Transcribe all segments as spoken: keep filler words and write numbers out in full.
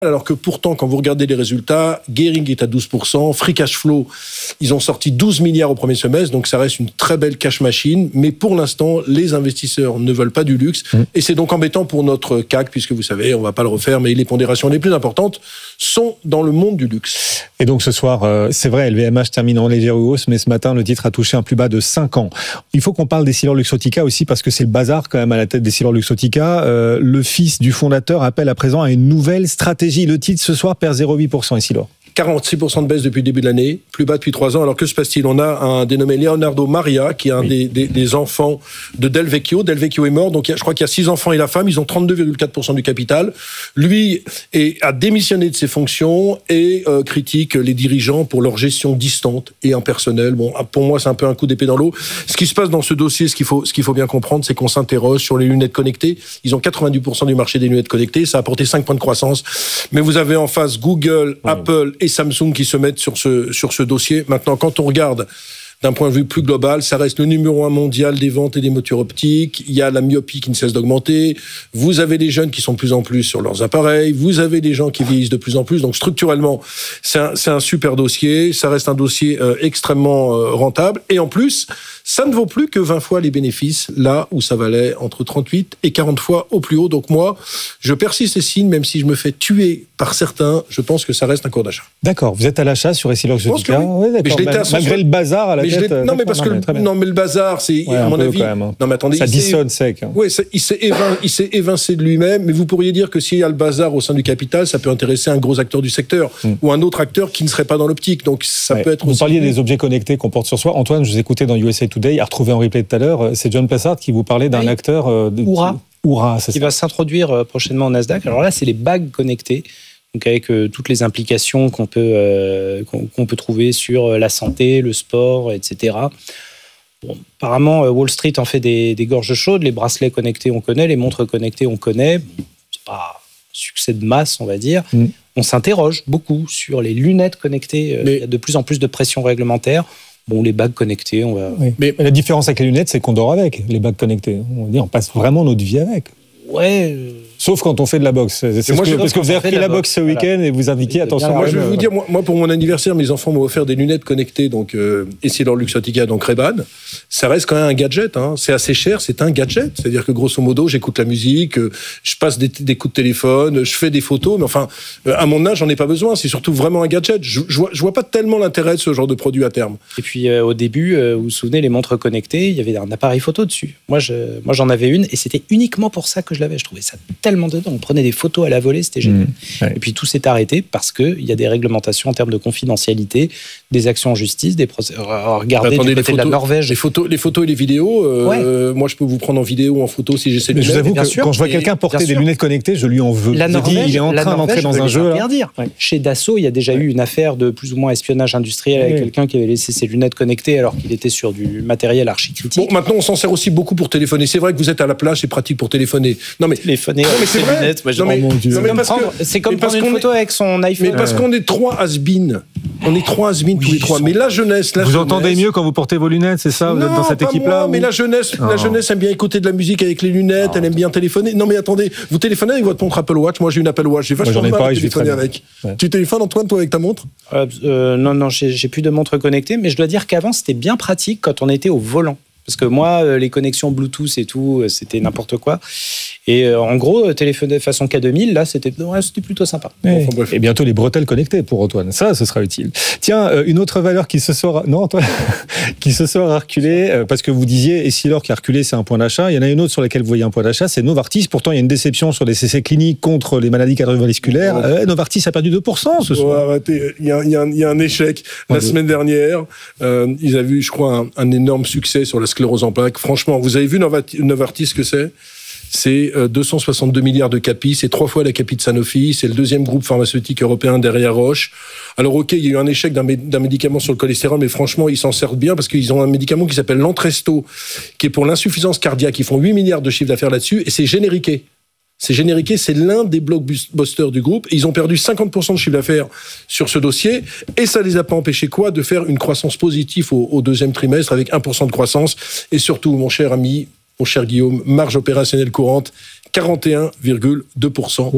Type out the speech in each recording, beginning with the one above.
Alors que pourtant, quand vous regardez les résultats, Gearing est à douze pour cent, Free Cash Flow, ils ont sorti douze milliards au premier semestre, donc ça reste une très belle cash machine. Mais pour l'instant, les investisseurs ne veulent pas du luxe. Mmh. Et c'est donc embêtant pour notre C A C, puisque vous savez, on ne va pas le refaire, mais les pondérations les plus importantes sont dans le monde du luxe. Et donc ce soir, euh, c'est vrai, L V M H termine en légère hausse, mais ce matin, le titre a touché un plus bas de cinq ans. Il faut qu'on parle d'Essilor-Luxottica aussi, parce que c'est le bazar quand même à la tête d'Essilor-Luxottica. Euh, le fils du fondateur appelle à présent à une nouvelle stratégie. Le titre ce soir perd zéro virgule huit pour cent Essilor. quarante-six pour cent de baisse depuis le début de l'année, plus bas depuis trois ans. Alors que se passe-t-il ? On a un dénommé Leonardo Maria, qui est un oui. des, des, des enfants de Del Vecchio. Del Vecchio est mort, donc je crois qu'il y a six enfants et la femme. Ils ont trente-deux virgule quatre pour cent du capital. Lui est, a démissionné de ses fonctions et euh, critique les dirigeants pour leur gestion distante et impersonnelle. Bon, pour moi, c'est un peu un coup d'épée dans l'eau. Ce qui se passe dans ce dossier, ce qu'il faut, ce qu'il faut bien comprendre, c'est qu'on s'interroge sur les lunettes connectées. Ils ont quatre-vingt-dix pour cent du marché des lunettes connectées. Ça a apporté cinq points de croissance. Mais vous avez en face Google, oui. Apple et Samsung qui se mettent sur ce, sur ce dossier. Maintenant, quand on regarde d'un point de vue plus global, ça reste le numéro un mondial des ventes et des montures optiques. Il y a la myopie qui ne cesse d'augmenter. Vous avez des jeunes qui sont de plus en plus sur leurs appareils. Vous avez des gens qui vieillissent de plus en plus. Donc, structurellement, c'est un, c'est un super dossier. Ça reste un dossier euh, extrêmement euh, rentable. Et en plus, ça ne vaut plus que vingt fois les bénéfices, là où ça valait entre trente-huit et quarante fois au plus haut. Donc moi, je persiste et signe, même si je me fais tuer par certains, je pense que ça reste un cours d'achat. D'accord, vous êtes à l'achat sur Essilor-Luxottica. Oui, ouais, d'accord. Mal, malgré le bazar à la mais tête. Non, mais parce que non, le, non, mais le bazar, c'est ouais, à mon avis. Quand même, hein. Non, mais attendez, ça dissonne sec. Hein. Oui, il s'est évin, il s'est évincé de lui-même. Mais vous pourriez dire que s'il y a le bazar au sein du capital, ça peut intéresser un gros acteur du secteur mm. ou un autre acteur qui ne serait pas dans l'optique. Donc ça ouais. peut être. Vous aussi... parliez des objets connectés qu'on porte sur soi. Antoine, je vous écoutais dans U S A Today, a retrouvé en replay tout à l'heure. C'est John Plessard qui vous parlait d'un oui. acteur. Euh, de... Oura. Oura, c'est qui ça. va s'introduire prochainement au Nasdaq. Alors là, c'est les bagues connectées. Donc avec euh, toutes les implications qu'on peut, euh, qu'on, qu'on peut trouver sur la santé, le sport, et cetera. Bon, apparemment, Wall Street en fait des, des gorges chaudes. Les bracelets connectés, on connaît. Les montres connectées, on connaît. Bon, c'est pas un succès de masse, on va dire. Mm. On s'interroge beaucoup sur les lunettes connectées. Mais... Il y a de plus en plus de pression réglementaire. Bon, les bagues connectées, on va... Oui. Mais la différence avec les lunettes, c'est qu'on dort avec les bagues connectées. On, dit, on passe vraiment notre vie avec. Ouais... Euh... Sauf quand on fait de la boxe. C'est ce moi, que, parce que vous avez repris la, la boxe ce week-end voilà. et vous indiquez, attention... Moi, je vais vous dire, moi, moi, pour mon anniversaire, mes enfants m'ont offert des lunettes connectées, donc euh, Essilor-Luxottica, donc Ray-Ban. Ça reste quand même un gadget. Hein. C'est assez cher, c'est un gadget. C'est-à-dire que, grosso modo, j'écoute la musique, euh, je passe des, des coups de téléphone, je fais des photos, mais enfin, euh, à mon âge, j'en ai pas besoin. C'est surtout vraiment un gadget. Je, je, vois, je vois pas tellement l'intérêt de ce genre de produit à terme. Et puis, euh, au début, euh, vous vous souvenez, les montres connectées, il y avait un appareil photo dessus. Moi, je, moi, j'en avais une, et c'était uniquement pour ça que je l'avais. Je trouvais ça tellement dedans. On prenait des photos à la volée, c'était génial. Mmh, ouais. Et puis tout s'est arrêté parce qu'il y a des réglementations en termes de confidentialité, des actions en justice, des procès... Regardez Attendez, du côté photos, de la Norvège. Les photos, les photos et les vidéos, euh, ouais. euh, moi je peux vous prendre en vidéo ou en photo si j'essaie de Mais je vous avoue que sûr, quand je vois quelqu'un porter des lunettes connectées, je lui en veux. La Norvège, je dis, il est en train d'entrer dans un jeu. Là. Ouais. Chez Dassault, il y a déjà ouais. eu une affaire de plus ou moins espionnage industriel avec oui. quelqu'un qui avait laissé ses lunettes connectées alors qu'il était sur du matériel archi-critique. Bon, maintenant on s'en sert aussi beaucoup pour téléphoner. C'est vrai que vous êtes à la plage, c'est pratique pour téléphoner. Non mais téléphoner, non, mais c'est vrai. Lunettes, moi, non, mais, oh, non, mais parce prendre, que, c'est comme mais prendre une photo est, avec son iPhone. Mais parce qu'on est trois has-been. On est trois has-been tous oui, les trois. Mais la jeunesse, la vous jeunesse... entendez mieux quand vous portez vos lunettes, c'est ça? Vous non, êtes dans cette pas équipe-là moi, ou... mais la jeunesse, la jeunesse aime bien écouter de la musique avec les lunettes. Non. Elle aime bien téléphoner. Non mais attendez, vous téléphonez avec votre montre Apple Watch. Moi j'ai une Apple Watch. J'ai vachement mal à téléphoner avec. Ouais. Tu téléphones, Antoine, toi avec ta montre? euh, euh, Non, non, j'ai, j'ai plus de montre connectée. Mais je dois dire qu'avant c'était bien pratique quand on était au volant. Parce que moi, les connexions Bluetooth et tout, c'était n'importe quoi. Et euh, en gros, téléphoner façon K deux mille, là, c'était, ouais, c'était plutôt sympa. Et, enfin, bref. Et bientôt les bretelles connectées pour Antoine. Ça, ce sera utile. Tiens, euh, une autre valeur qui se sera, non, Antoine, qui se sera reculée, euh, parce que vous disiez, Essilor qui a reculé, c'est un point d'achat. Il y en a une autre sur laquelle vous voyez un point d'achat, c'est Novartis. Pourtant, il y a une déception sur les essais cliniques contre les maladies cardiovasculaires. Ouais. Euh, Novartis a perdu deux pour cent ce soir. Oh, arrêtez. Il y a, il y a, il y a un échec. La ouais. semaine dernière, euh, ils avaient eu, je crois, un, un énorme succès sur la sclérose en plaques. Franchement, vous avez vu Novartis, ce que c'est? C'est deux cent soixante-deux milliards de capi, c'est trois fois la capi de Sanofi, c'est le deuxième groupe pharmaceutique européen derrière Roche. Alors ok, il y a eu un échec d'un, mé- d'un médicament sur le cholestérol, mais franchement, ils s'en servent bien parce qu'ils ont un médicament qui s'appelle Lantresto, qui est pour l'insuffisance cardiaque. Ils font huit milliards de chiffre d'affaires là-dessus, et c'est génériqué. C'est génériqué, c'est l'un des blockbusters du groupe. Et ils ont perdu cinquante pour cent de chiffre d'affaires sur ce dossier, et ça les a pas empêchés quoi de faire une croissance positive au, au deuxième trimestre avec un pour cent de croissance, et surtout, mon cher ami, mon cher Guillaume, marge opérationnelle courante, quarante et un virgule deux pour cent. Oh.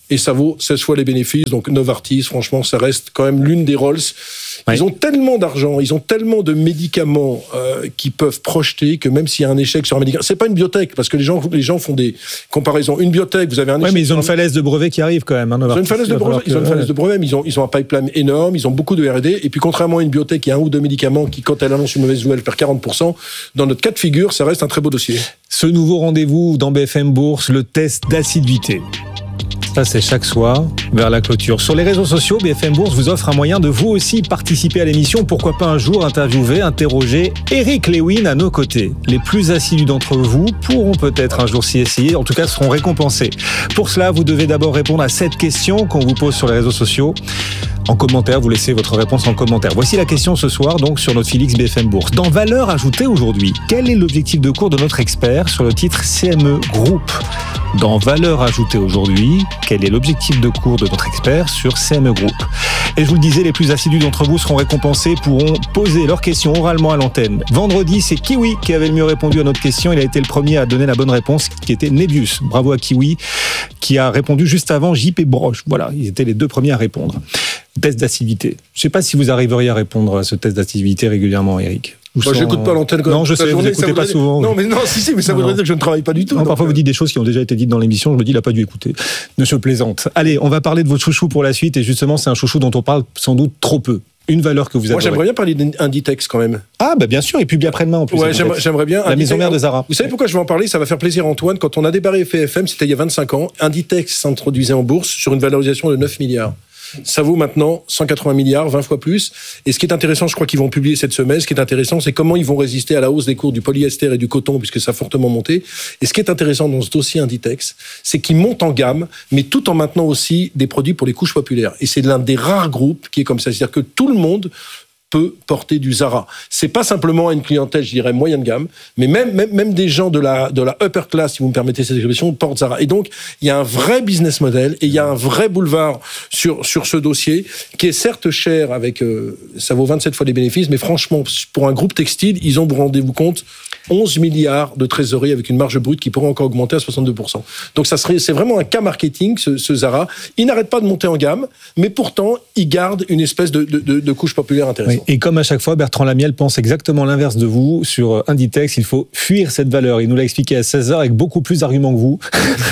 et ça vaut seize fois les bénéfices. Donc Novartis, franchement, ça reste quand même l'une des Rolls. Ils ouais. ont tellement d'argent, ils ont tellement de médicaments euh, qu'ils peuvent projeter que même s'il y a un échec sur un médicament, c'est pas une biotech, parce que les gens, les gens font des comparaisons. Une biotech, vous avez un échec. Oui, mais ils ont une falaise de brevets qui arrive quand même. Hein, ils ont une falaise de brevets, ils ont une falaise de brevets, mais ils ont, ils ont un pipeline énorme, ils ont beaucoup de R et D. Et puis contrairement à une biotech, il y a un ou deux médicaments qui, quand elle annonce une mauvaise nouvelle, perd quarante pour cent. Dans notre cas de figure, ça reste un très beau dossier. Ce nouveau rendez-vous dans B F M Bourse, le test d'assiduité. Ça, c'est chaque soir, vers la clôture. Sur les réseaux sociaux, B F M Bourse vous offre un moyen de vous aussi participer à l'émission. Pourquoi pas un jour interviewer, interroger Eric Lewin à nos côtés. Les plus assidus d'entre vous pourront peut-être un jour s'y essayer, en tout cas seront récompensés. Pour cela, vous devez d'abord répondre à cette question qu'on vous pose sur les réseaux sociaux. En commentaire, vous laissez votre réponse en commentaire. Voici la question ce soir, donc, sur notre Félix B F M Bourse. Dans valeur ajoutée aujourd'hui, quel est l'objectif de cours de notre expert sur le titre C M E Group ? Dans valeur ajoutée aujourd'hui, quel est l'objectif de cours de notre expert sur C M E Group ? Et je vous le disais, les plus assidus d'entre vous seront récompensés, pourront poser leurs questions oralement à l'antenne. Vendredi, c'est Kiwi qui avait le mieux répondu à notre question. Il a été le premier à donner la bonne réponse, qui était Nebius. Bravo à Kiwi, qui a répondu juste avant J P Broche. Voilà, ils étaient les deux premiers à répondre. Test d'assiduité. Je ne sais pas si vous arriveriez à répondre à ce test d'assiduité régulièrement, Eric. Moi, je n'écoute pas l'antenne. Non, je sais, vous n'écoutez pas souvent. Non, mais non, si, si, mais ça voudrait dire que je ne travaille pas du tout. Non, parfois, vous dites des choses qui ont déjà été dites dans l'émission. Je me dis, il n'a pas dû écouter. Ne se plaisante. Allez, on va parler de votre chouchou pour la suite. Et justement, c'est un chouchou dont on parle sans doute trop peu. Une valeur que vous avez. Moi, j'aimerais bien parler d'Inditex quand même. Ah, bah bien sûr, il publie après-demain en plus. Ouais, j'aimerais, j'aimerais bien. La Inditex, maison mère de Zara. Vous savez pourquoi je vais en parler ? Ça va faire plaisir à Antoine. Quand on a débarré F F M, c'était il y a vingt-cinq ans. Inditex s'introduisait en bourse sur une valorisation de neuf milliards. Ça vaut maintenant cent quatre-vingts milliards, vingt fois plus. Et ce qui est intéressant, je crois qu'ils vont publier cette semaine, ce qui est intéressant, c'est comment ils vont résister à la hausse des cours du polyester et du coton, puisque ça a fortement monté. Et ce qui est intéressant dans ce dossier Inditex, c'est qu'ils montent en gamme, mais tout en maintenant aussi des produits pour les couches populaires. Et c'est l'un des rares groupes qui est comme ça. C'est-à-dire que tout le monde peut porter du Zara. C'est pas simplement une clientèle, je dirais, moyenne gamme, mais même, même, même des gens de la, de la upper class, si vous me permettez cette expression, portent Zara. Et donc, il y a un vrai business model et il y a un vrai boulevard sur, sur ce dossier qui est certes cher avec, euh, ça vaut vingt-sept fois les bénéfices, mais franchement, pour un groupe textile, ils ont, vous rendez-vous compte, onze milliards de trésorerie avec une marge brute qui pourrait encore augmenter à soixante-deux pour cent. Donc ça serait, c'est vraiment un cas marketing, ce, ce Zara. Il n'arrête pas de monter en gamme, mais pourtant, il garde une espèce de, de, de, de couche populaire intéressante. Oui, et comme à chaque fois, Bertrand Lamiel pense exactement l'inverse de vous sur Inditex. Il faut fuir cette valeur. Il nous l'a expliqué à seize heures avec beaucoup plus d'arguments que vous.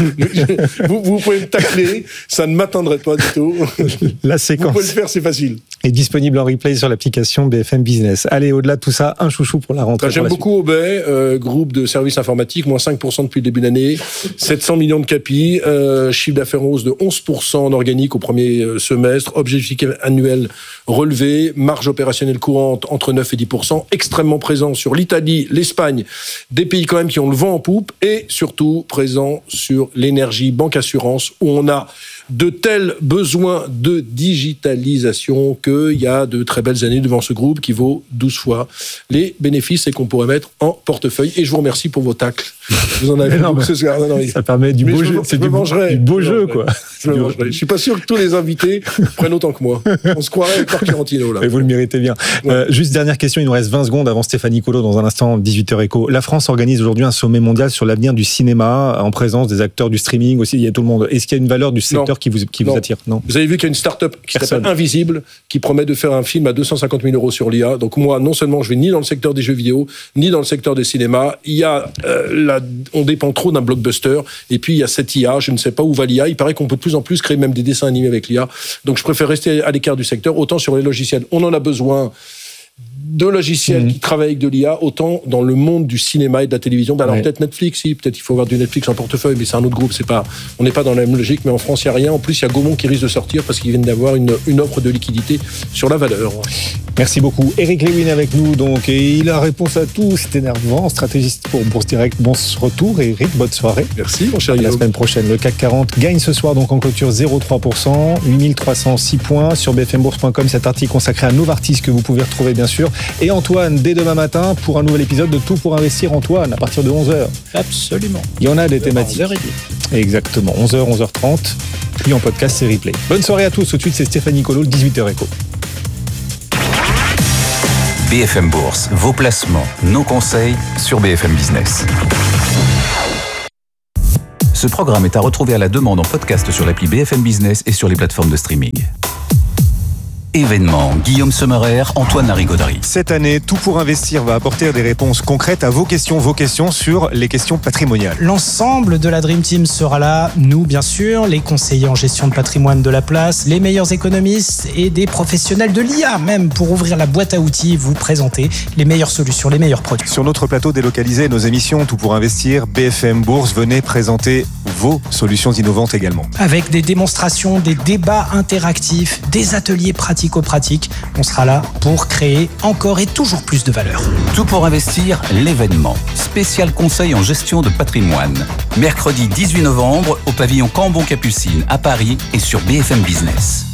vous, vous pouvez me tacler, ça ne m'atteindrait pas du tout. La séquence. Vous pouvez le faire, c'est facile. Est disponible en replay sur l'application B F M Business. Allez, au-delà de tout ça, un chouchou pour la rentrée. Bah, j'aime beaucoup Obey, euh, groupe de services informatiques, moins cinq pour cent depuis le début de l'année, sept cents millions de capi, euh, chiffre d'affaires en hausse de onze pour cent en organique au premier euh, semestre, objectif annuel relevé, marge opérationnelle courante entre neuf et dix pour cent, extrêmement présent sur l'Italie, l'Espagne, des pays quand même qui ont le vent en poupe, et surtout présent sur l'énergie, banque assurance, où on a de tels besoins de digitalisation qu'il y a de très belles années devant ce groupe qui vaut douze fois les bénéfices et qu'on pourrait mettre en portefeuille. Et je vous remercie pour vos tacles. Vous en avez beaucoup ce soir. Non, non, ça permet du beau jeu. C'est du, du beau jeu, quoi. Je me mangerai. Je suis pas sûr que tous les invités prennent autant que moi. On se croirait avec Marc Fiorentino, là. Et vous le méritez bien. Ouais. Euh, juste dernière question, il nous reste vingt secondes avant Stéphanie Colo dans un instant, dix-huit heures éco. La France organise aujourd'hui un sommet mondial sur l'avenir du cinéma en présence des acteurs du streaming aussi. Il y a tout le monde. Est-ce qu'il y a une valeur du secteur non. qui vous, qui vous attire ? Non. Vous avez vu qu'il y a une start-up qui Personne. s'appelle Invisible qui promet de faire un film à deux cent cinquante mille euros sur l'I A. Donc moi, non seulement je vais ni dans le secteur des jeux vidéo, ni dans le secteur des cinémas. Il y a, euh, la, on dépend trop d'un blockbuster. Et puis il y a cette I A. Je ne sais pas où va l'I A. Il paraît qu'on peut de plus en plus créer même des dessins animés avec l'I A. Donc je préfère rester à l'écart du secteur. Autant sur les logiciels, on en a besoin de logiciels mmh. qui travaillent avec de l'I A, autant dans le monde du cinéma et de la télévision. Ben alors ouais. peut-être Netflix, si, peut-être il faut avoir du Netflix en portefeuille, mais c'est un autre groupe, c'est pas, on n'est pas dans la même logique, mais en France, il n'y a rien. En plus, il y a Gaumont qui risque de sortir parce qu'ils viennent d'avoir une, une offre de liquidité sur la valeur. Merci beaucoup. Eric Lewin avec nous, donc, et il a réponse à tout, c'est énervant. Stratégiste pour Bourse Direct, bon retour. Eric, bonne soirée. Merci, mon cher. La semaine prochaine, le C A C quarante gagne ce soir, donc en clôture zéro virgule trois pour cent, huit mille trois cent six points. Sur b f m bourse point com, cet article consacré à Novartis que vous pouvez retrouver, bien sûr. Et Antoine, dès demain matin, pour un nouvel épisode de Tout pour investir, Antoine, à partir de onze heures. Absolument. Il y en a des thématiques. onze heures trente. Exactement, onze heures, onze heures trente. Puis en podcast, c'est replay. Bonne soirée à tous. Tout de suite, c'est Stéphanie Colo, dix-huit heures éco. B F M Bourse, vos placements, nos conseils sur B F M Business. Ce programme est à retrouver à la demande en podcast sur l'appli B F M Business et sur les plateformes de streaming. Événement, Guillaume Sommerer, Antoine Larigauderie. Cette année, Tout pour investir va apporter des réponses concrètes à vos questions, vos questions sur les questions patrimoniales. L'ensemble de la Dream Team sera là, nous bien sûr, les conseillers en gestion de patrimoine de la place, les meilleurs économistes et des professionnels de l'I A même pour ouvrir la boîte à outils, vous présenter les meilleures solutions, les meilleurs produits. Sur notre plateau délocalisé, nos émissions Tout pour investir, B F M Bourse, venez présenter vos solutions innovantes également. Avec des démonstrations, des débats interactifs, des ateliers pratico-pratiques, on sera là pour créer encore et toujours plus de valeur. Tout pour investir, l'événement. Spécial conseil en gestion de patrimoine. Mercredi dix-huit novembre au pavillon Cambon-Capucine à Paris et sur B F M Business.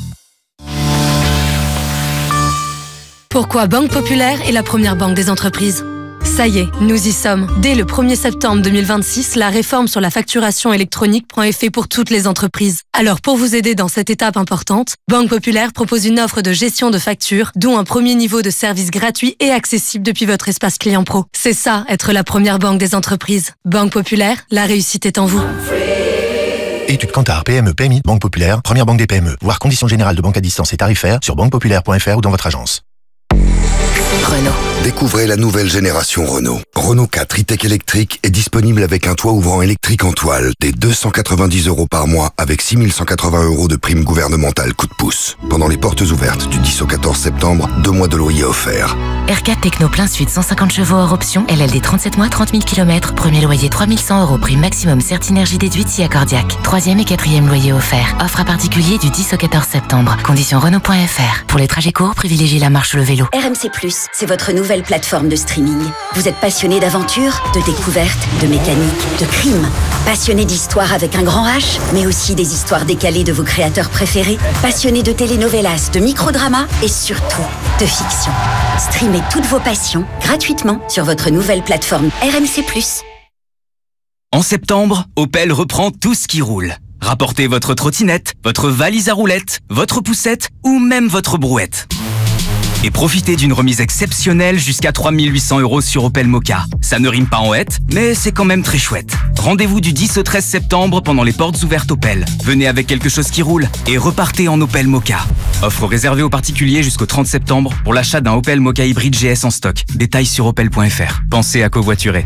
Pourquoi Banque Populaire est la première banque des entreprises ? Ça y est, nous y sommes. Dès le premier septembre deux mille vingt-six, la réforme sur la facturation électronique prend effet pour toutes les entreprises. Alors pour vous aider dans cette étape importante, Banque Populaire propose une offre de gestion de factures, dont un premier niveau de service gratuit et accessible depuis votre espace client pro. C'est ça, être la première banque des entreprises. Banque Populaire, la réussite est en vous. Étude Kantar, P M E, P M I, Banque Populaire, première banque des P M E. Voir conditions générales de banque à distance et tarifaires sur banque populaire point f r ou dans votre agence. Renault. Découvrez la nouvelle génération Renault. Renault quatre e-tech électrique est disponible avec un toit ouvrant électrique en toile dès deux cent quatre-vingt-dix euros par mois avec six mille cent quatre-vingts euros de prime gouvernementale coup de pouce. Pendant les portes ouvertes du dix au quatorze septembre, deux mois de loyer offerts. R quatre Techno plein suite cent cinquante chevaux hors option, L L D trente-sept mois, trente mille kilomètres, premier loyer trois mille cent euros, prime maximum Certinergie déduite si accordiaque. Troisième et quatrième loyer offert. Offre à particulier du dix au quatorze septembre. Conditions Renault point f r. Pour les trajets courts, privilégiez la marche ou le vélo. R M C plus, c'est votre nouvelle plateforme de streaming. Vous êtes passionné d'aventure, de découverte, de mécanique, de crime. Passionné d'histoire avec un grand H, mais aussi des histoires décalées de vos créateurs préférés. Passionné de telenovelas, de microdramas et surtout de fiction. Streamez toutes vos passions gratuitement sur votre nouvelle plateforme R M C plus. En septembre, Opel reprend tout ce qui roule. Rapportez votre trottinette, votre valise à roulettes, votre poussette ou même votre brouette. Et profitez d'une remise exceptionnelle jusqu'à trois mille huit cents euros sur Opel Mokka. Ça ne rime pas en hête, mais c'est quand même très chouette. Rendez-vous du dix au treize septembre pendant les portes ouvertes Opel. Venez avec quelque chose qui roule et repartez en Opel Mokka. Offre réservée aux particuliers jusqu'au trente septembre pour l'achat d'un Opel Mokka hybride G S en stock. Détails sur opel point f r. Pensez à covoiturer.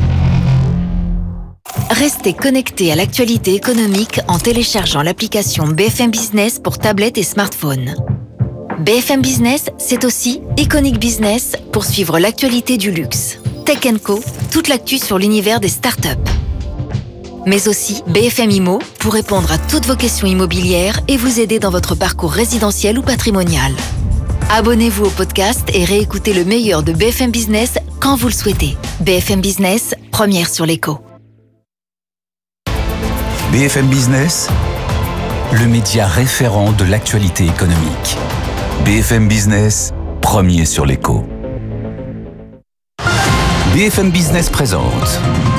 Restez connectés à l'actualité économique en téléchargeant l'application B F M Business pour tablettes et smartphones. B F M Business, c'est aussi Iconic Business pour suivre l'actualité du luxe. Tech and Co, toute l'actu sur l'univers des startups. Mais aussi B F M Immo pour répondre à toutes vos questions immobilières et vous aider dans votre parcours résidentiel ou patrimonial. Abonnez-vous au podcast et réécoutez le meilleur de B F M Business quand vous le souhaitez. B F M Business, première sur l'écho. B F M Business, le média référent de l'actualité économique. B F M Business, premier sur l'écho. B F M Business présente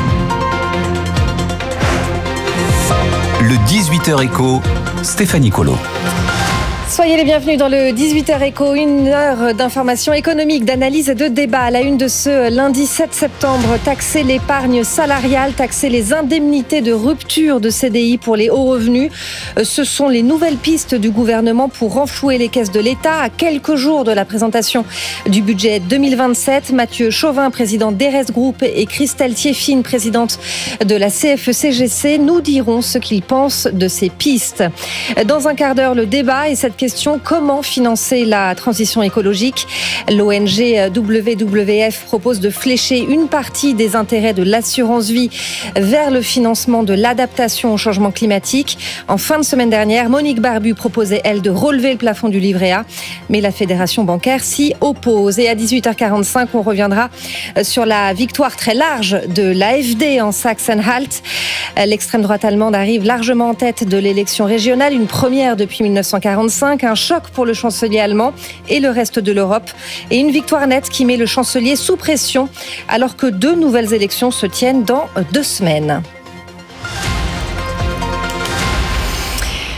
le dix-huit heures écho, Stéphanie Colo. Soyez les bienvenus dans le dix-huit heures écho, une heure d'information économique, d'analyse et de débat. À la une de ce lundi sept septembre, taxer l'épargne salariale, taxer les indemnités de rupture de C D I pour les hauts revenus. Ce sont les nouvelles pistes du gouvernement pour renflouer les caisses de l'État. À quelques jours de la présentation du budget deux mille vingt-sept, Mathieu Chauvin, président d'Erez Group, et Christelle Thieffine, présidente de la C F E C G C, nous diront ce qu'ils pensent de ces pistes. Dans un quart d'heure, le débat et cette question Question, comment financer la transition écologique ? L'O N G W W F propose de flécher une partie des intérêts de l'assurance vie vers le financement de l'adaptation au changement climatique. En fin de semaine dernière, Monique Barbu proposait, elle, de relever le plafond du livret A, mais la Fédération bancaire s'y oppose. Et à dix-huit heures quarante-cinq, on reviendra sur la victoire très large de l'A F D en Sachsen-Anhalt. L'extrême droite allemande arrive largement en tête de l'élection régionale, une première depuis mille neuf cent quarante-cinq. Un choc pour le chancelier allemand et le reste de l'Europe. Et une victoire nette qui met le chancelier sous pression alors que deux nouvelles élections se tiennent dans deux semaines.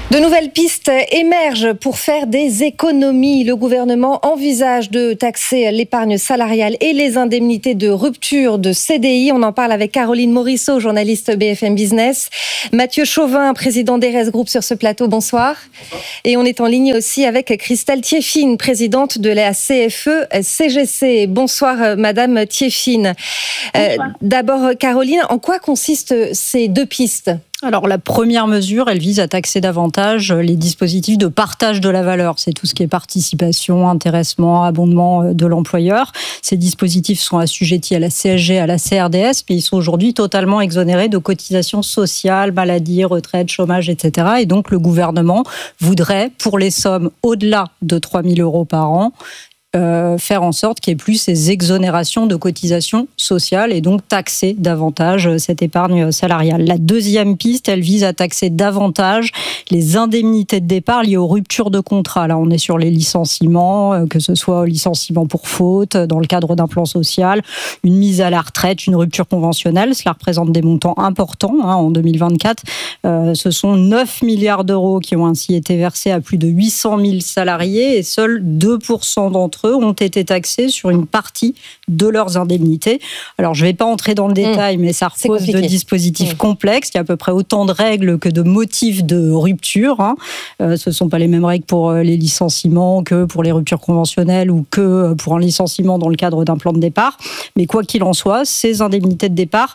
De nouvelles pistes émergent pour faire des économies. Le gouvernement envisage de taxer l'épargne salariale et les indemnités de rupture de C D I. On en parle avec Caroline Morisseau, journaliste B F M Business. Mathieu Chauvin, président d'Eres Group sur ce plateau. Bonsoir. Bonsoir. Et on est en ligne aussi avec Christelle Thieffine, présidente de la C F E C G C. Bonsoir, Madame Thieffine. Euh, d'abord, Caroline, en quoi consistent ces deux pistes ? Alors la première mesure, elle vise à taxer davantage les dispositifs de partage de la valeur. C'est tout ce qui est participation, intéressement, abondement de l'employeur. Ces dispositifs sont assujettis à la C S G, à la C R D S, mais ils sont aujourd'hui totalement exonérés de cotisations sociales, maladie, retraite, chômage, et cetera. Et donc le gouvernement voudrait, pour les sommes au-delà de trois mille euros par an, Euh, faire en sorte qu'il n'y ait plus ces exonérations de cotisations sociales et donc taxer davantage cette épargne salariale. La deuxième piste, elle vise à taxer davantage les indemnités de départ liées aux ruptures de contrat. Là, on est sur les licenciements, que ce soit licenciement pour faute, dans le cadre d'un plan social, une mise à la retraite, une rupture conventionnelle. Cela représente des montants importants hein, en deux mille vingt-quatre. Euh, ce sont neuf milliards d'euros qui ont ainsi été versés à plus de huit cent mille salariés et seuls deux pour cent d'entre eux ont été taxés sur une partie de leurs indemnités. Alors, je ne vais pas entrer dans le détail, mmh. mais ça repose de dispositifs mmh. complexes. Il y a à peu près autant de règles que de motifs de rupture. Hein. Euh, ce ne sont pas les mêmes règles pour les licenciements que pour les ruptures conventionnelles ou que pour un licenciement dans le cadre d'un plan de départ. Mais quoi qu'il en soit, ces indemnités de départ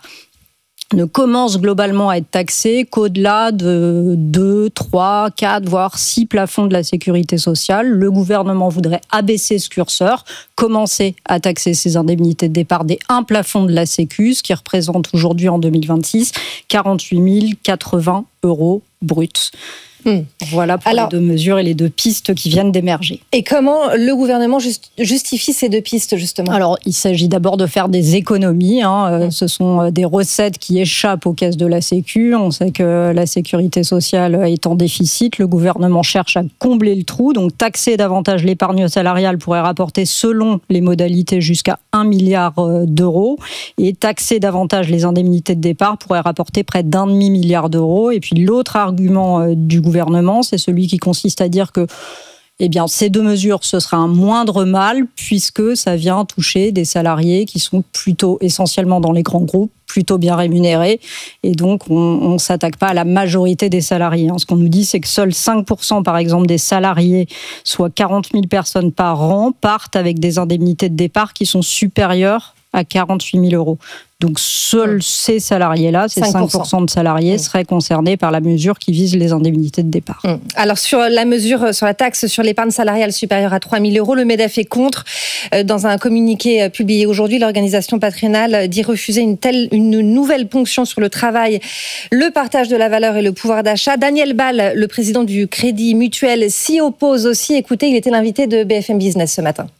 ne commence globalement à être taxé qu'au-delà de deux, trois, quatre, voire six plafonds de la sécurité sociale. Le gouvernement voudrait abaisser ce curseur, commencer à taxer ces indemnités de départ des un plafond de la Sécu, ce qui représente aujourd'hui en deux mille vingt-six quarante-huit mille quatre-vingts euros bruts. Mmh. Voilà pour Alors, les deux mesures et les deux pistes qui viennent d'émerger. Et comment le gouvernement just, justifie ces deux pistes, justement ? Alors, il s'agit d'abord de faire des économies. Hein. Mmh. Ce sont des recettes qui échappent aux caisses de la Sécu. On sait que la sécurité sociale est en déficit. Le gouvernement cherche à combler le trou. Donc, taxer davantage l'épargne salariale pourrait rapporter, selon les modalités, jusqu'à un milliard d'euros. Et taxer davantage les indemnités de départ pourrait rapporter près d'un demi-milliard d'euros. Et puis, l'autre argument du gouvernement, gouvernement, c'est celui qui consiste à dire que eh bien, ces deux mesures, ce sera un moindre mal puisque ça vient toucher des salariés qui sont plutôt essentiellement dans les grands groupes, plutôt bien rémunérés. Et donc, on ne s'attaque pas à la majorité des salariés. Ce qu'on nous dit, c'est que seuls cinq pour cent, par exemple, des salariés, soit quarante mille personnes par an, partent avec des indemnités de départ qui sont supérieures à quarante-huit mille euros. Donc, seuls ces salariés-là, ces cinq pour cent de salariés, mmh. seraient concernés par la mesure qui vise les indemnités de départ. Mmh. Alors, sur la mesure, sur la taxe sur l'épargne salariale supérieure à trois mille euros, le MEDEF est contre. Dans un communiqué publié aujourd'hui, l'organisation patronale dit refuser une telle, une nouvelle ponction sur le travail, le partage de la valeur et le pouvoir d'achat. Daniel Ball, le président du Crédit Mutuel, s'y oppose aussi. Écoutez, il était l'invité de B F M Business ce matin.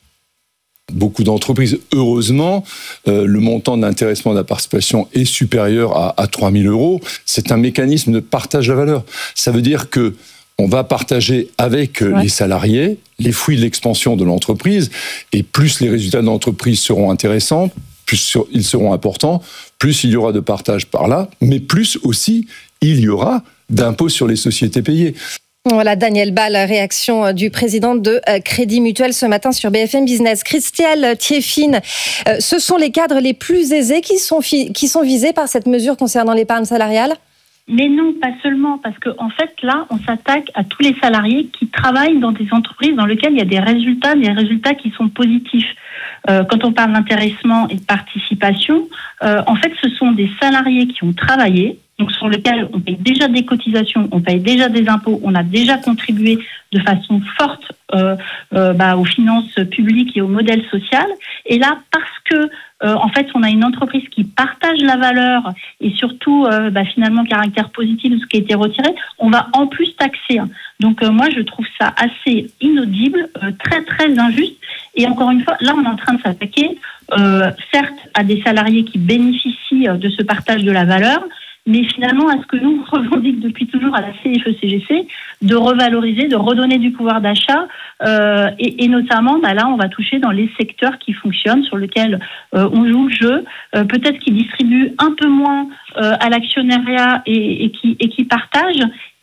Beaucoup d'entreprises, heureusement, euh, le montant d'intéressement de la participation est supérieur à, à trois mille euros. C'est un mécanisme de partage de la valeur. Ça veut dire que on va partager avec ouais. les salariés les fruits de l'expansion de l'entreprise, et plus les résultats de l'entreprise seront intéressants, plus ils seront importants, plus il y aura de partage par là, mais plus aussi il y aura d'impôts sur les sociétés payées. Voilà, Daniel Ball, réaction du président de Crédit Mutuel ce matin sur B F M Business. Christelle Thieffine, ce sont les cadres les plus aisés qui sont, fi- qui sont visés par cette mesure concernant l'épargne salariale ? Mais non, pas seulement, parce qu'en en fait, là, on s'attaque à tous les salariés qui travaillent dans des entreprises dans lesquelles il y a des résultats, des résultats qui sont positifs. Euh, quand on parle d'intéressement et de participation, euh, en fait, ce sont des salariés qui ont travaillé, donc sur lesquels on paye déjà des cotisations, on paye déjà des impôts, on a déjà contribué de façon forte euh, euh, bah, aux finances publiques et au modèle social. Et là, parce que Euh, en fait, on a une entreprise qui partage la valeur et surtout, euh, bah, finalement, caractère positif de ce qui a été retiré, on va en plus taxer. Donc, euh, moi, je trouve ça assez inaudible, euh, très, très injuste. Et encore une fois, là, on est en train de s'attaquer, euh, certes, à des salariés qui bénéficient de ce partage de la valeur, mais finalement, à ce que nous revendiquons depuis toujours à la C F E C G C, de revaloriser, de redonner du pouvoir d'achat, euh, et, et notamment, bah là, on va toucher dans les secteurs qui fonctionnent, sur lesquels euh, on joue le jeu, euh, peut-être qui distribuent un peu moins euh, à l'actionnariat et, et, qui, et qui partagent.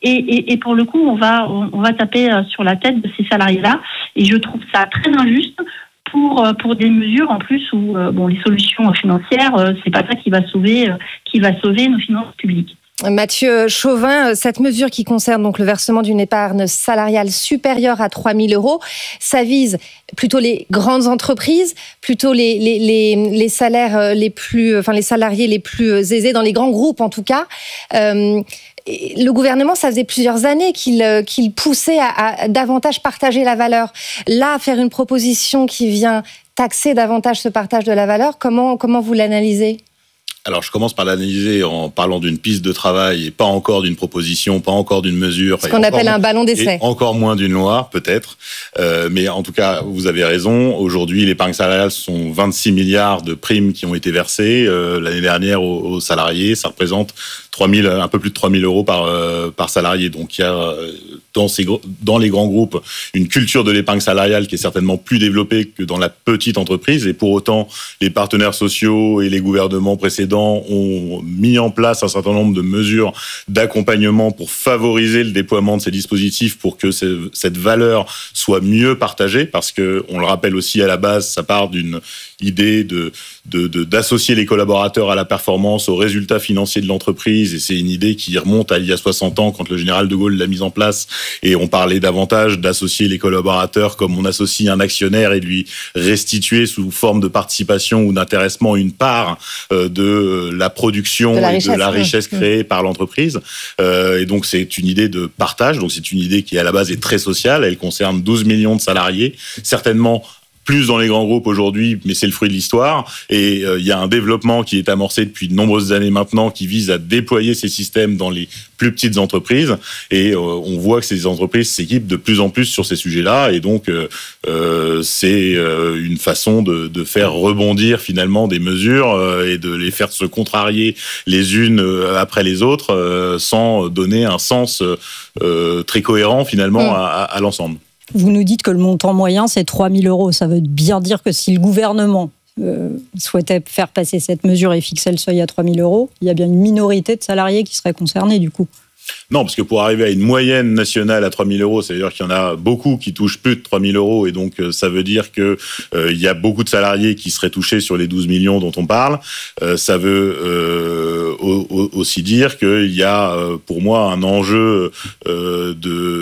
Et, et, et pour le coup, on va, on, on va taper sur la tête de ces salariés-là. Et je trouve ça très injuste pour, pour des mesures en plus où bon, les solutions financières, c'est pas ça qui va sauver, qui va sauver nos finances publiques. Mathieu Chauvin, cette mesure qui concerne donc le versement d'une épargne salariale supérieure à trois mille euros, ça vise plutôt les grandes entreprises, plutôt les, les, les, les salaires les plus, enfin les salariés les plus aisés, dans les grands groupes en tout cas. Euh, le gouvernement, ça faisait plusieurs années qu'il, qu'il poussait à, à davantage partager la valeur. Là, faire une proposition qui vient taxer davantage ce partage de la valeur, comment, comment vous l'analysez ? Alors, je commence par l'analyser en parlant d'une piste de travail et pas encore d'une proposition, pas encore d'une mesure. Ce qu'on appelle un ballon d'essai. Encore moins d'une loi, peut-être. Euh, mais en tout cas, vous avez raison. Aujourd'hui, l'épargne salariale, ce sont vingt-six milliards de primes qui ont été versées euh, l'année dernière aux, aux salariés. Ça représente trois mille, un peu plus de trois mille euros par, euh, par salarié. Donc, il y a euh, dans, ces, dans les grands groupes une culture de l'épargne salariale qui est certainement plus développée que dans la petite entreprise. Et pour autant, les partenaires sociaux et les gouvernements précédents ont mis en place un certain nombre de mesures d'accompagnement pour favoriser le déploiement de ces dispositifs pour que cette valeur soit mieux partagée, parce que, on le rappelle aussi à la base, ça part d'une idée de, de, de, d'associer les collaborateurs à la performance, aux résultats financiers de l'entreprise, et c'est une idée qui remonte à il y a soixante ans quand le général de Gaulle l'a mise en place, et on parlait davantage d'associer les collaborateurs comme on associe un actionnaire et de lui restituer sous forme de participation ou d'intéressement une part euh, de la production de la et richesse, de la richesse oui. créée par l'entreprise. Euh, et donc, c'est une idée de partage. Donc, c'est une idée qui, à la base, est très sociale. Elle concerne douze millions de salariés. Certainement plus dans les grands groupes aujourd'hui, mais c'est le fruit de l'histoire. Et il euh, y a un développement qui est amorcé depuis de nombreuses années maintenant qui vise à déployer ces systèmes dans les plus petites entreprises. Et euh, on voit que ces entreprises s'équipent de plus en plus sur ces sujets-là. Et donc, euh, euh, c'est euh, une façon de, de faire rebondir finalement des mesures euh, et de les faire se contrarier les unes euh, après les autres euh, sans donner un sens euh, très cohérent finalement mmh. à, à l'ensemble. Vous nous dites que le montant moyen, c'est trois mille euros. Ça veut bien dire que si le gouvernement euh, souhaitait faire passer cette mesure et fixer le seuil à trois mille euros, il y a bien une minorité de salariés qui seraient concernés du coup. Non, parce que pour arriver à une moyenne nationale à trois mille euros, c'est-à-dire qu'il y en a beaucoup qui touchent plus de trois mille euros, et donc ça veut dire qu'il euh, y a beaucoup de salariés qui seraient touchés sur les douze millions dont on parle. Euh, ça veut euh, au, aussi dire qu'il y a, euh, pour moi, un enjeu euh,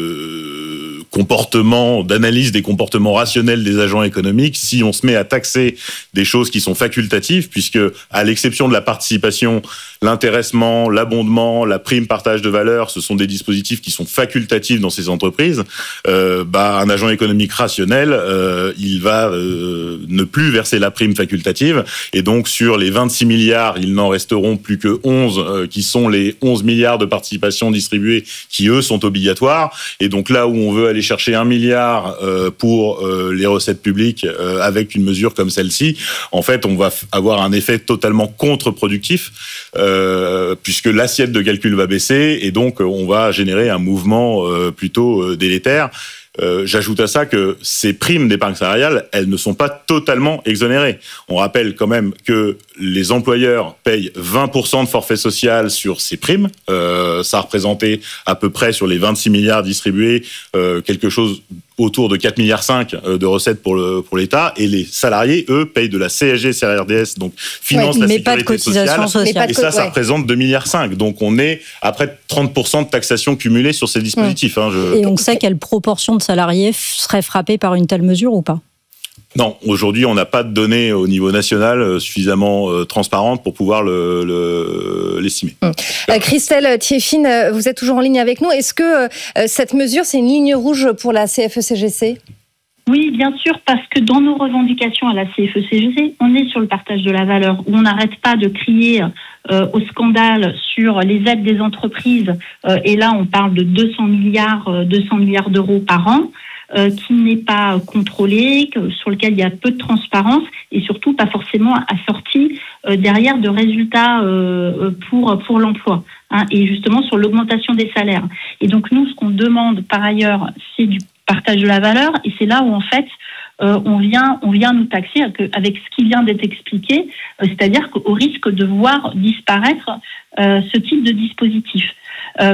de comportement, d'analyse des comportements rationnels des agents économiques si on se met à taxer des choses qui sont facultatives, puisque à l'exception de la participation, l'intéressement, l'abondement, la prime partage de valeur, ce sont des dispositifs qui sont facultatifs dans ces entreprises. Euh, bah, un agent économique rationnel, euh, il va euh, ne plus verser la prime facultative, et donc sur les vingt-six milliards, il n'en resteront plus que onze, euh, qui sont les onze milliards de participation distribuées, qui eux sont obligatoires. Et donc là où on veut aller chercher un milliard euh, pour euh, les recettes publiques euh, avec une mesure comme celle-ci, en fait, on va f- avoir un effet totalement contre-productif, euh, puisque l'assiette de calcul va baisser, et donc on va générer un mouvement euh, plutôt euh, délétère. Euh, j'ajoute à ça que ces primes d'épargne salariale, elles ne sont pas totalement exonérées. On rappelle quand même que les employeurs payent vingt pour cent de forfait social sur ces primes. Euh, ça représentait à peu près sur les vingt-six milliards distribués euh, quelque chose autour de quatre virgule cinq milliards de recettes pour, le, pour l'État. Et les salariés, eux, payent de la C S G, C R D S, donc financent ouais, la sécurité sociale. sociale. Et ça, ça ouais. représente deux virgule cinq milliards. Donc on est à près de trente pour cent de taxation cumulée sur ces dispositifs. Mmh. Hein, je... Et on sait quelle proportion de salariés seraient frappés par une telle mesure ou pas ? Non, aujourd'hui, on n'a pas de données au niveau national suffisamment euh, transparentes pour pouvoir le, le, l'estimer. Hum. Euh, Christelle Thieffine, vous êtes toujours en ligne avec nous. Est-ce que euh, cette mesure, c'est une ligne rouge pour la C F E C G C ? Oui, bien sûr, parce que dans nos revendications à la C F E C G C, on est sur le partage de la valeur, où on n'arrête pas de crier euh, au scandale sur les aides des entreprises. Euh, et là, on parle de deux cents milliards, euh, deux cents milliards d'euros par an. Euh, qui n'est pas contrôlé, que, sur lequel il y a peu de transparence et surtout pas forcément assorti euh, derrière de résultats euh, pour pour l'emploi, hein, et justement sur l'augmentation des salaires. Et donc nous, ce qu'on demande par ailleurs, c'est du partage de la valeur, et c'est là où en fait euh, on vient on vient nous taxer avec ce qui vient d'être expliqué, euh, c'est-à-dire qu'au risque de voir disparaître euh, ce type de dispositif. Euh,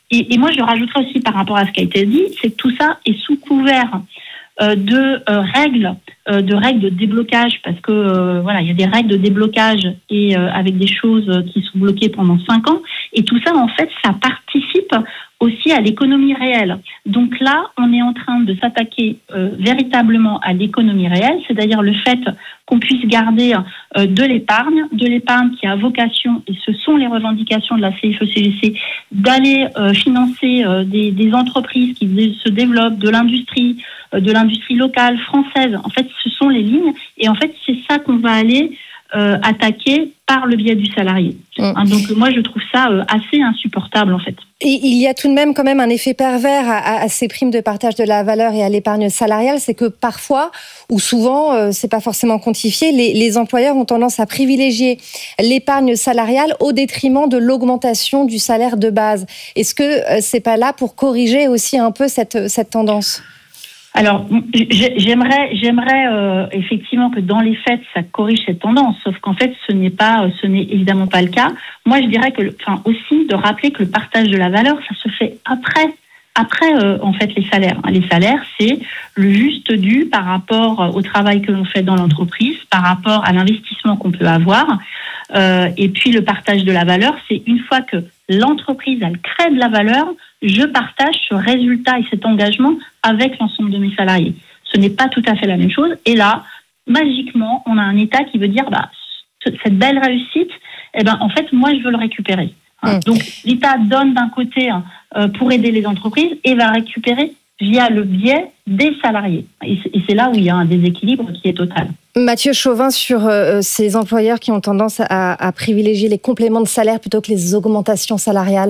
et, et moi, je rajouterais aussi par rapport à ce qui a été dit, c'est que tout ça est sous couvert euh, de euh, règles, euh, de règles de déblocage, parce que euh, voilà, il y a des règles de déblocage et euh, avec des choses qui sont bloquées pendant cinq ans, et tout ça, en fait, ça participe aussi à l'économie réelle. Donc là, on est en train de s'attaquer euh, véritablement à l'économie réelle, c'est-à-dire le fait qu'on puisse garder euh, de l'épargne, de l'épargne qui a vocation, et ce sont les revendications de la C F E C G C, d'aller euh, financer euh, des, des entreprises qui se développent, de l'industrie, euh, de l'industrie locale, française. En fait, ce sont les lignes, et en fait, c'est ça qu'on va aller euh, attaquer par le biais du salarié. Mmh. Hein, donc moi, je trouve ça euh, assez insupportable, en fait. Et il y a tout de même quand même un effet pervers à, à ces primes de partage de la valeur et à l'épargne salariale, c'est que parfois, ou souvent, euh, c'est pas forcément quantifié, les, les employeurs ont tendance à privilégier l'épargne salariale au détriment de l'augmentation du salaire de base. Est-ce que euh, c'est pas là pour corriger aussi un peu cette, cette tendance ? Alors, j'aimerais, j'aimerais euh, effectivement que dans les faits, ça corrige cette tendance, sauf qu'en fait, ce n'est pas, ce n'est évidemment pas le cas. Moi, je dirais que, enfin, aussi de rappeler que le partage de la valeur, ça se fait après, après euh, en fait, les salaires. Les salaires, c'est le juste dû par rapport au travail que l'on fait dans l'entreprise, par rapport à l'investissement qu'on peut avoir. Euh, et puis, le partage de la valeur, c'est une fois que l'entreprise, elle crée de la valeur, je partage ce résultat et cet engagement avec l'ensemble de mes salariés. Ce n'est pas tout à fait la même chose. Et là, magiquement, on a un État qui veut dire, bah, cette belle réussite, eh ben, en fait, moi, je veux le récupérer. Hein. Mmh. Donc, l'État donne d'un côté euh, pour aider les entreprises et va récupérer via le biais des salariés. Et c'est, et c'est là où il y a un déséquilibre qui est total. Mathieu Chauvin, sur euh, ces employeurs qui ont tendance à, à privilégier les compléments de salaire plutôt que les augmentations salariales.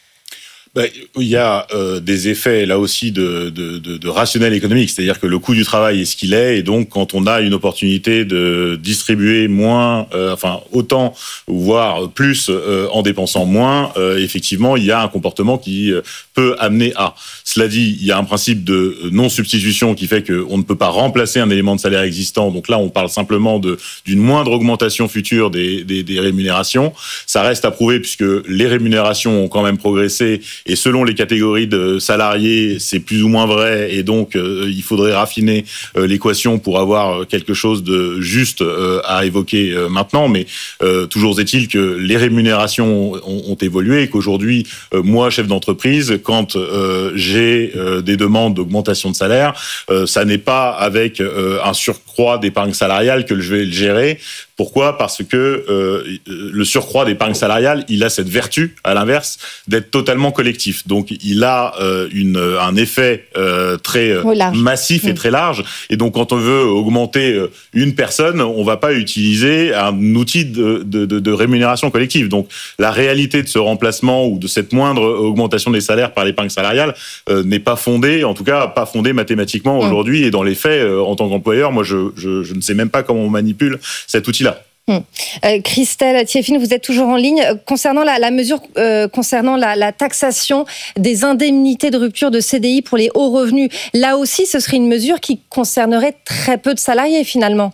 Ben, il y a euh, des effets là aussi de, de, de, de rationnel économique, c'est-à-dire que le coût du travail est ce qu'il est, et donc quand on a une opportunité de distribuer moins, euh, enfin autant, voire plus euh, en dépensant moins, euh, effectivement il y a un comportement qui euh, peut amener à. Cela dit, il y a un principe de non-substitution qui fait qu'on ne peut pas remplacer un élément de salaire existant, donc là on parle simplement de, d'une moindre augmentation future des, des, des rémunérations. Ça reste à prouver puisque les rémunérations ont quand même progressé. Et selon les catégories de salariés, c'est plus ou moins vrai. Et donc, euh, il faudrait raffiner euh, l'équation pour avoir quelque chose de juste euh, à évoquer euh, maintenant. Mais euh, toujours est-il que les rémunérations ont, ont évolué et qu'aujourd'hui, euh, moi, chef d'entreprise, quand euh, j'ai euh, des demandes d'augmentation de salaire, euh, ça n'est pas avec euh, un surcroît d'épargne salariale que je vais le gérer. Pourquoi ? Parce que euh, le surcroît d'épargne salariale, il a cette vertu, à l'inverse, d'être totalement collectif. Donc, il a euh, une, un effet euh, très euh, massif et mmh. très large. Et donc, quand on veut augmenter une personne, on ne va pas utiliser un outil de, de, de, de rémunération collective. Donc, la réalité de ce remplacement ou de cette moindre augmentation des salaires par l'épargne salariale euh, n'est pas fondée, en tout cas pas fondée mathématiquement mmh. aujourd'hui. Et dans les faits, euh, en tant qu'employeur, moi, je, je, je ne sais même pas comment on manipule cet outil-là. Hum. Euh, Christelle Thieffine, vous êtes toujours en ligne. Concernant la, la mesure euh, concernant la, la taxation des indemnités de rupture de C D I pour les hauts revenus, là aussi, ce serait une mesure qui concernerait très peu de salariés finalement.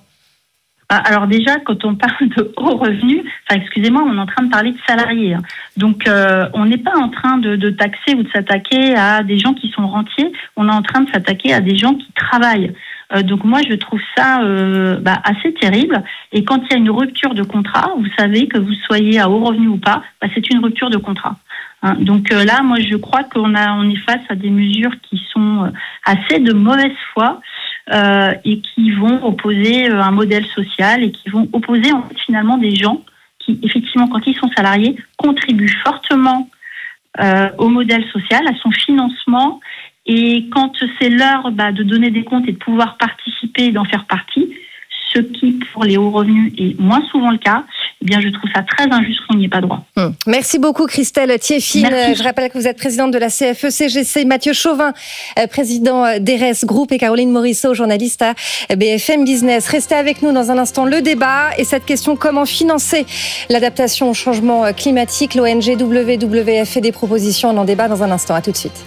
Alors déjà, quand on parle de hauts revenus, enfin excusez-moi, on est en train de parler de salariés. Donc euh, on n'est pas en train de, de taxer ou de s'attaquer à des gens qui sont rentiers, on est en train de s'attaquer à des gens qui travaillent. Euh, donc moi, je trouve ça euh, bah, assez terrible. Et quand il y a une rupture de contrat, vous savez que vous soyez à haut revenu ou pas, bah, c'est une rupture de contrat. Hein, donc euh, là, moi, je crois qu'on a, on est face à des mesures qui sont assez de mauvaise foi euh, et qui vont opposer un modèle social et qui vont opposer en fait, finalement des gens qui, effectivement, quand ils sont salariés, contribuent fortement euh, au modèle social, à son financement. Et quand c'est l'heure bah, de donner des comptes et de pouvoir participer et d'en faire partie, ce qui, pour les hauts revenus, est moins souvent le cas, eh bien, je trouve ça très injuste qu'on n'y ait pas droit. Hum. Merci beaucoup, Christelle Thieffine. Merci. Je rappelle que vous êtes présidente de la C F E C G C. Mathieu Chauvin, président d'E R E S Group, et Caroline Morisseau, journaliste à B F M Business. Restez avec nous dans un instant. Le débat et cette question, comment financer l'adaptation au changement climatique. L'O N G W W F fait des propositions. On en débat dans un instant. À tout de suite.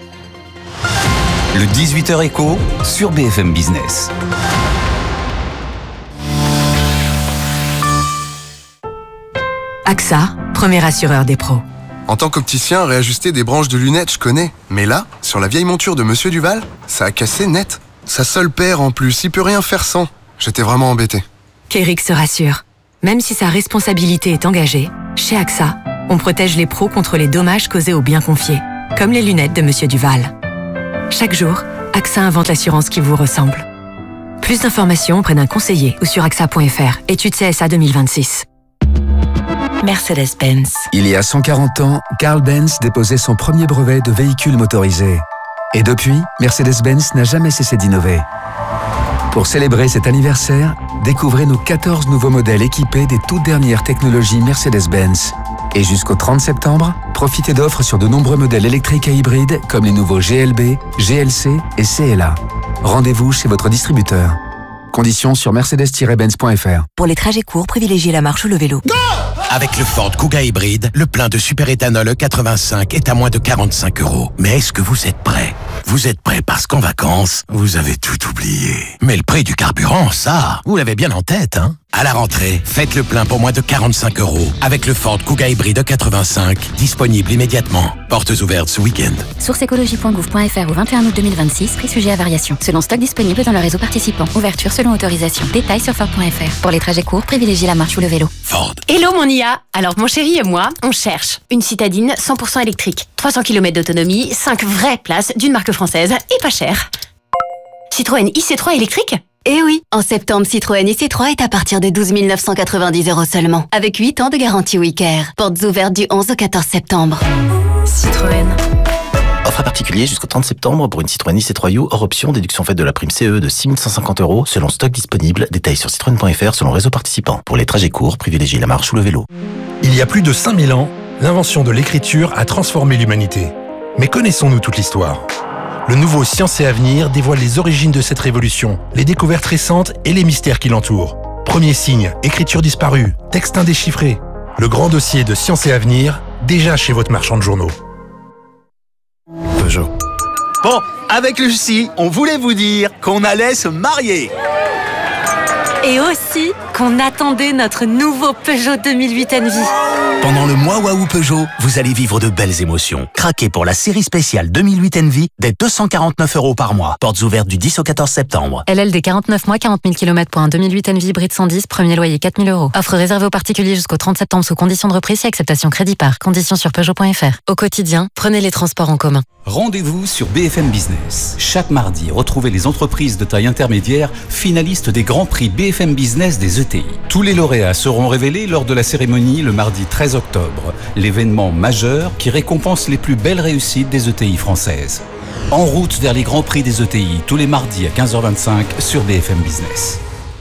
Le dix-huit heures Éco sur B F M Business. A X A, premier assureur des pros. En tant qu'opticien, réajuster des branches de lunettes, je connais. Mais là, sur la vieille monture de Monsieur Duval, ça a cassé net. Sa seule paire en plus, il peut rien faire sans. J'étais vraiment embêté. Kérix se rassure. Même si sa responsabilité est engagée, chez A X A, on protège les pros contre les dommages causés aux biens confiés, comme les lunettes de Monsieur Duval. Chaque jour, A X A invente l'assurance qui vous ressemble. Plus d'informations auprès d'un conseiller ou sur A X A point F R. Étude C S A deux mille vingt-six. Mercedes-Benz. Il y a cent quarante ans, Carl Benz déposait son premier brevet de véhicule motorisé. Et depuis, Mercedes-Benz n'a jamais cessé d'innover. Pour célébrer cet anniversaire, découvrez nos quatorze nouveaux modèles équipés des toutes dernières technologies Mercedes-Benz. Et jusqu'au trente septembre, profitez d'offres sur de nombreux modèles électriques et hybrides comme les nouveaux G L B, G L C et C L A. Rendez-vous chez votre distributeur. Conditions sur mercedes tiret benz point F R. Pour les trajets courts, privilégiez la marche ou le vélo. Avec le Ford Kuga hybride, le plein de superéthanol E quatre-vingt-cinq est à moins de quarante-cinq euros. Mais est-ce que vous êtes prêts? Vous êtes prêts parce qu'en vacances, vous avez tout oublié. Mais le prix du carburant, ça, vous l'avez bien en tête, hein? À la rentrée, faites le plein pour moins de quarante-cinq euros avec le Ford Kuga hybride E quatre-vingt-cinq, disponible immédiatement. Portes ouvertes ce week-end. Source écologie point gouv point F R au vingt et un août deux mille vingt-six, prix sujet à variation. Selon stock disponible dans le réseau participant. Ouverture selon autorisation. Détails sur Ford point F R. Pour les trajets courts, privilégiez la marche ou le vélo. Ford. Hello mon I A. Alors mon chéri et moi, on cherche une citadine cent pour cent électrique. trois cents kilomètres d'autonomie, cinq vraies places d'une marque française et pas cher. Citroën I C trois électrique? Eh oui, en septembre, Citroën I C trois est à partir de douze mille neuf cent quatre-vingt-dix euros seulement. Avec huit ans de garantie WeCare. Portes ouvertes du onze au quatorze septembre. Citroën. Offre à particulier jusqu'au trente septembre pour une Citroën I C trois U hors option, déduction faite de la prime C E de six mille cent cinquante euros selon stock disponible. Détails sur citroën point F R selon réseau participant. Pour les trajets courts, privilégiez la marche ou le vélo. Il y a plus de cinq mille ans, l'invention de l'écriture a transformé l'humanité. Mais connaissons-nous toute l'histoire ? Le nouveau Science et Avenir dévoile les origines de cette révolution, les découvertes récentes et les mystères qui l'entourent. Premier signe, écriture disparue, texte indéchiffré. Le grand dossier de Science et Avenir, déjà chez votre marchand de journaux. Peugeot. Bon, avec Lucie, on voulait vous dire qu'on allait se marier. Et aussi qu'on attendait notre nouveau Peugeot deux mille huit Envy. Pendant le mois Waouh Peugeot, vous allez vivre de belles émotions. Craquez pour la série spéciale deux mille huit Envy dès deux cent quarante-neuf euros par mois. Portes ouvertes du dix au quatorze septembre. L L D quarante-neuf mois, quarante mille kilomètres pour un deux mille huit Envy hybride cent dix, premier loyer quatre mille euros. Offre réservée aux particuliers jusqu'au trente septembre sous conditions de reprise et acceptation crédit par. Conditions sur peugeot point F R. Au quotidien, prenez les transports en commun. Rendez-vous sur B F M Business. Chaque mardi, retrouvez les entreprises de taille intermédiaire finalistes des grands prix B F M Business des E T I. Tous les lauréats seront révélés lors de la cérémonie le mardi treize octobre, l'événement majeur qui récompense les plus belles réussites des E T I françaises. En route vers les grands prix des E T I, tous les mardis à quinze heures vingt-cinq sur B F M Business.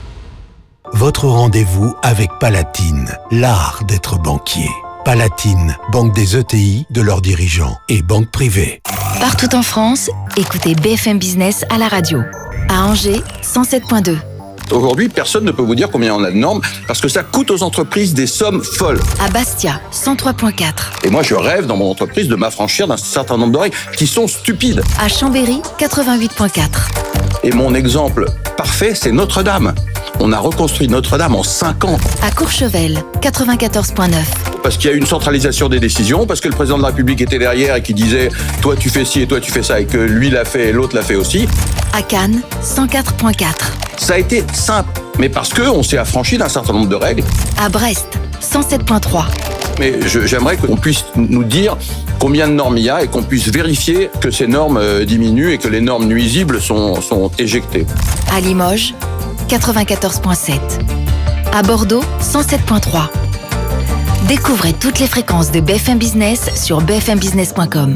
Votre rendez-vous avec Palatine, l'art d'être banquier. Palatine, banque des E T I, de leurs dirigeants et banque privée. Partout en France, écoutez B F M Business à la radio. À Angers, cent sept point deux. Aujourd'hui, personne ne peut vous dire combien on a de normes parce que ça coûte aux entreprises des sommes folles. À Bastia, cent trois point quatre. Et moi, je rêve dans mon entreprise de m'affranchir d'un certain nombre de règles qui sont stupides. À Chambéry, quatre-vingt-huit point quatre. Et mon exemple parfait, c'est Notre-Dame. On a reconstruit Notre-Dame en cinq ans. À Courchevel, quatre-vingt-quatorze point neuf. Parce qu'il y a eu une centralisation des décisions, parce que le président de la République était derrière et qui disait « toi tu fais ci et toi tu fais ça » et que lui l'a fait et l'autre l'a fait aussi. À Cannes, cent quatre point quatre. Ça a été simple, mais parce qu'on s'est affranchi d'un certain nombre de règles. À Brest, cent sept point trois. Mais je, j'aimerais qu'on puisse nous dire combien de normes il y a et qu'on puisse vérifier que ces normes euh, diminuent et que les normes nuisibles sont, sont éjectées. À Limoges, quatre-vingt-quatorze point sept. À Bordeaux, cent sept point trois. Découvrez toutes les fréquences de B F M Business sur b f m business point com.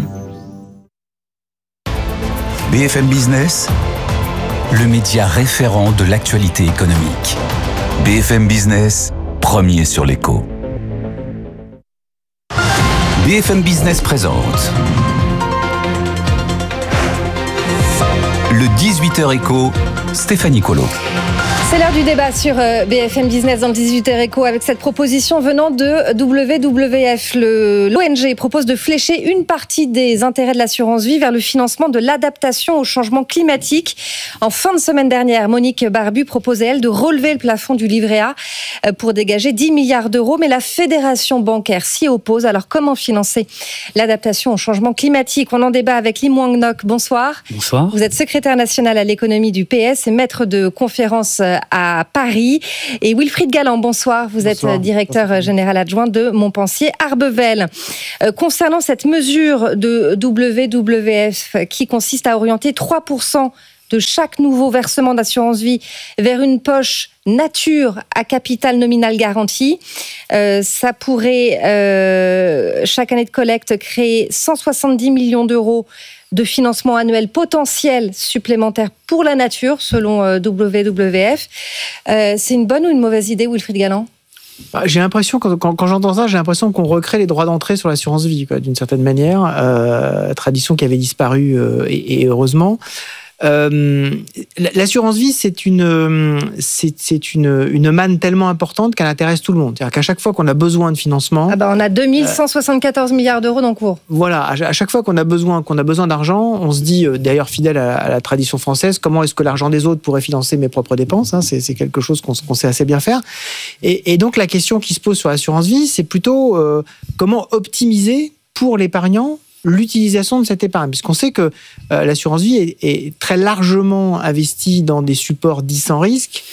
B F M Business, le média référent de l'actualité économique. B F M Business, premier sur l'écho. B F M Business présente le dix-huit heures écho, Stéphanie Colo. C'est l'heure du débat sur B F M Business dans le dix-huit heures Éco avec cette proposition venant de W W F. Le, L'O N G propose de flécher une partie des intérêts de l'assurance vie vers le financement de l'adaptation au changement climatique. En fin de semaine dernière, Monique Barbu proposait, elle, de relever le plafond du livret A pour dégager dix milliards d'euros. Mais la Fédération bancaire s'y oppose. Alors comment financer l'adaptation au changement climatique? On en débat avec Lim Wang Nok. Bonsoir. Bonsoir. Vous êtes secrétaire national à l'économie du P S et maître de conférence à Paris. Et Wilfried Galland, bonsoir. Vous bonsoir. êtes directeur bonsoir. général adjoint de Montpensier Arbevel. Euh, concernant cette mesure de W W F qui consiste à orienter trois pour cent de chaque nouveau versement d'assurance vie vers une poche nature à capital nominal garanti, euh, ça pourrait, euh, chaque année de collecte, créer cent soixante-dix millions d'euros de financement annuel potentiel supplémentaire pour la nature, selon euh, W W F. Euh, c'est une bonne ou une mauvaise idée, Wilfried Galland ? Bah, j'ai l'impression, quand, quand, quand j'entends ça, j'ai l'impression qu'on recrée les droits d'entrée sur l'assurance vie, quoi, d'une certaine manière. Euh, tradition qui avait disparu, euh, et, et heureusement. Euh, l'assurance vie, c'est une, c'est, c'est une, une manne tellement importante qu'elle intéresse tout le monde. C'est-à-dire qu'à chaque fois qu'on a besoin de financement, ah ben on a deux mille cent soixante-quatorze euh, milliards d'euros d'encours. Voilà, à chaque fois qu'on a besoin, qu'on a besoin d'argent, on se dit, d'ailleurs fidèle à, à la tradition française, comment est-ce que l'argent des autres pourrait financer mes propres dépenses, hein, c'est, c'est quelque chose qu'on, qu'on sait assez bien faire. Et, et donc la question qui se pose sur l'assurance vie, c'est plutôt euh, comment optimiser pour l'épargnant l'utilisation de cette épargne, puisqu'on sait que euh, l'assurance vie est, est très largement investie dans des supports dits sans risque.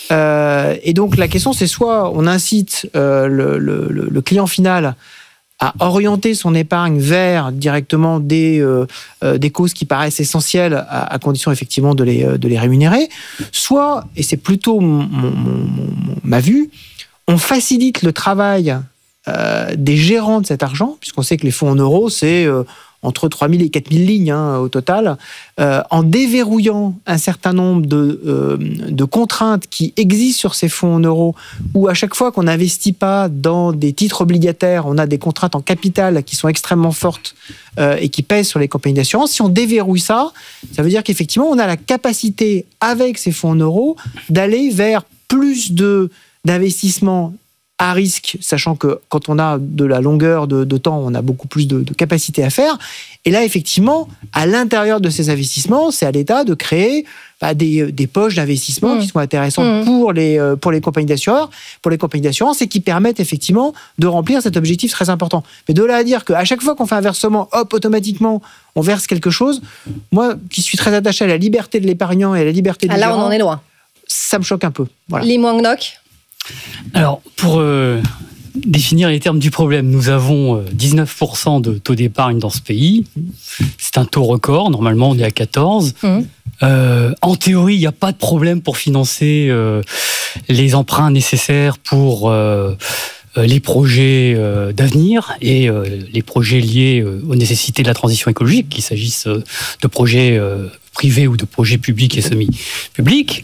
Euh, et donc la question, c'est soit on incite euh, le, le, le client final à orienter son épargne vers directement des, euh, euh, des causes qui paraissent essentielles, à, à condition effectivement de les, de les rémunérer, soit, et c'est plutôt mon, mon, mon, ma vue, on facilite le travail Euh, des gérants de cet argent, puisqu'on sait que les fonds en euros, c'est euh, entre trois mille et quatre mille lignes hein, au total, euh, en déverrouillant un certain nombre de, euh, de contraintes qui existent sur ces fonds en euros, où à chaque fois qu'on n'investit pas dans des titres obligataires, on a des contraintes en capital qui sont extrêmement fortes euh, et qui pèsent sur les compagnies d'assurance. Si on déverrouille ça, ça veut dire qu'effectivement, on a la capacité, avec ces fonds en euros, d'aller vers plus de, d'investissements à risque, sachant que quand on a de la longueur de, de temps, on a beaucoup plus de, de capacité à faire. Et là, effectivement, à l'intérieur de ces investissements, c'est à l'État de créer bah, des, des poches d'investissement mmh. qui sont intéressantes mmh. pour les, pour les compagnies d'assureurs, pour les compagnies d'assurance, et qui permettent effectivement de remplir cet objectif très important. Mais de là à dire qu'à chaque fois qu'on fait un versement, hop, automatiquement, on verse quelque chose, moi, qui suis très attaché à la liberté de l'épargnant et à la liberté du ah, là, gérant, on en est loin. Ça me choque un peu. Voilà. Lim Wang Nok. Alors, pour euh, définir les termes du problème, nous avons euh, dix-neuf pour cent de taux d'épargne dans ce pays. C'est un taux record. Normalement, on est à quatorze. Mmh. Euh, en théorie, il n'y a pas de problème pour financer euh, les emprunts nécessaires pour euh, les projets euh, d'avenir et euh, les projets liés euh, aux nécessités de la transition écologique, qu'il s'agisse euh, de projets euh, privés ou de projets publics et semi-publics.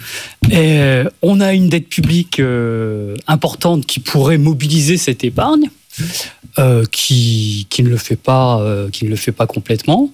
Et on a une dette publique euh, importante qui pourrait mobiliser cette épargne, euh, qui, qui ne le fait pas, euh, qui ne le fait pas complètement.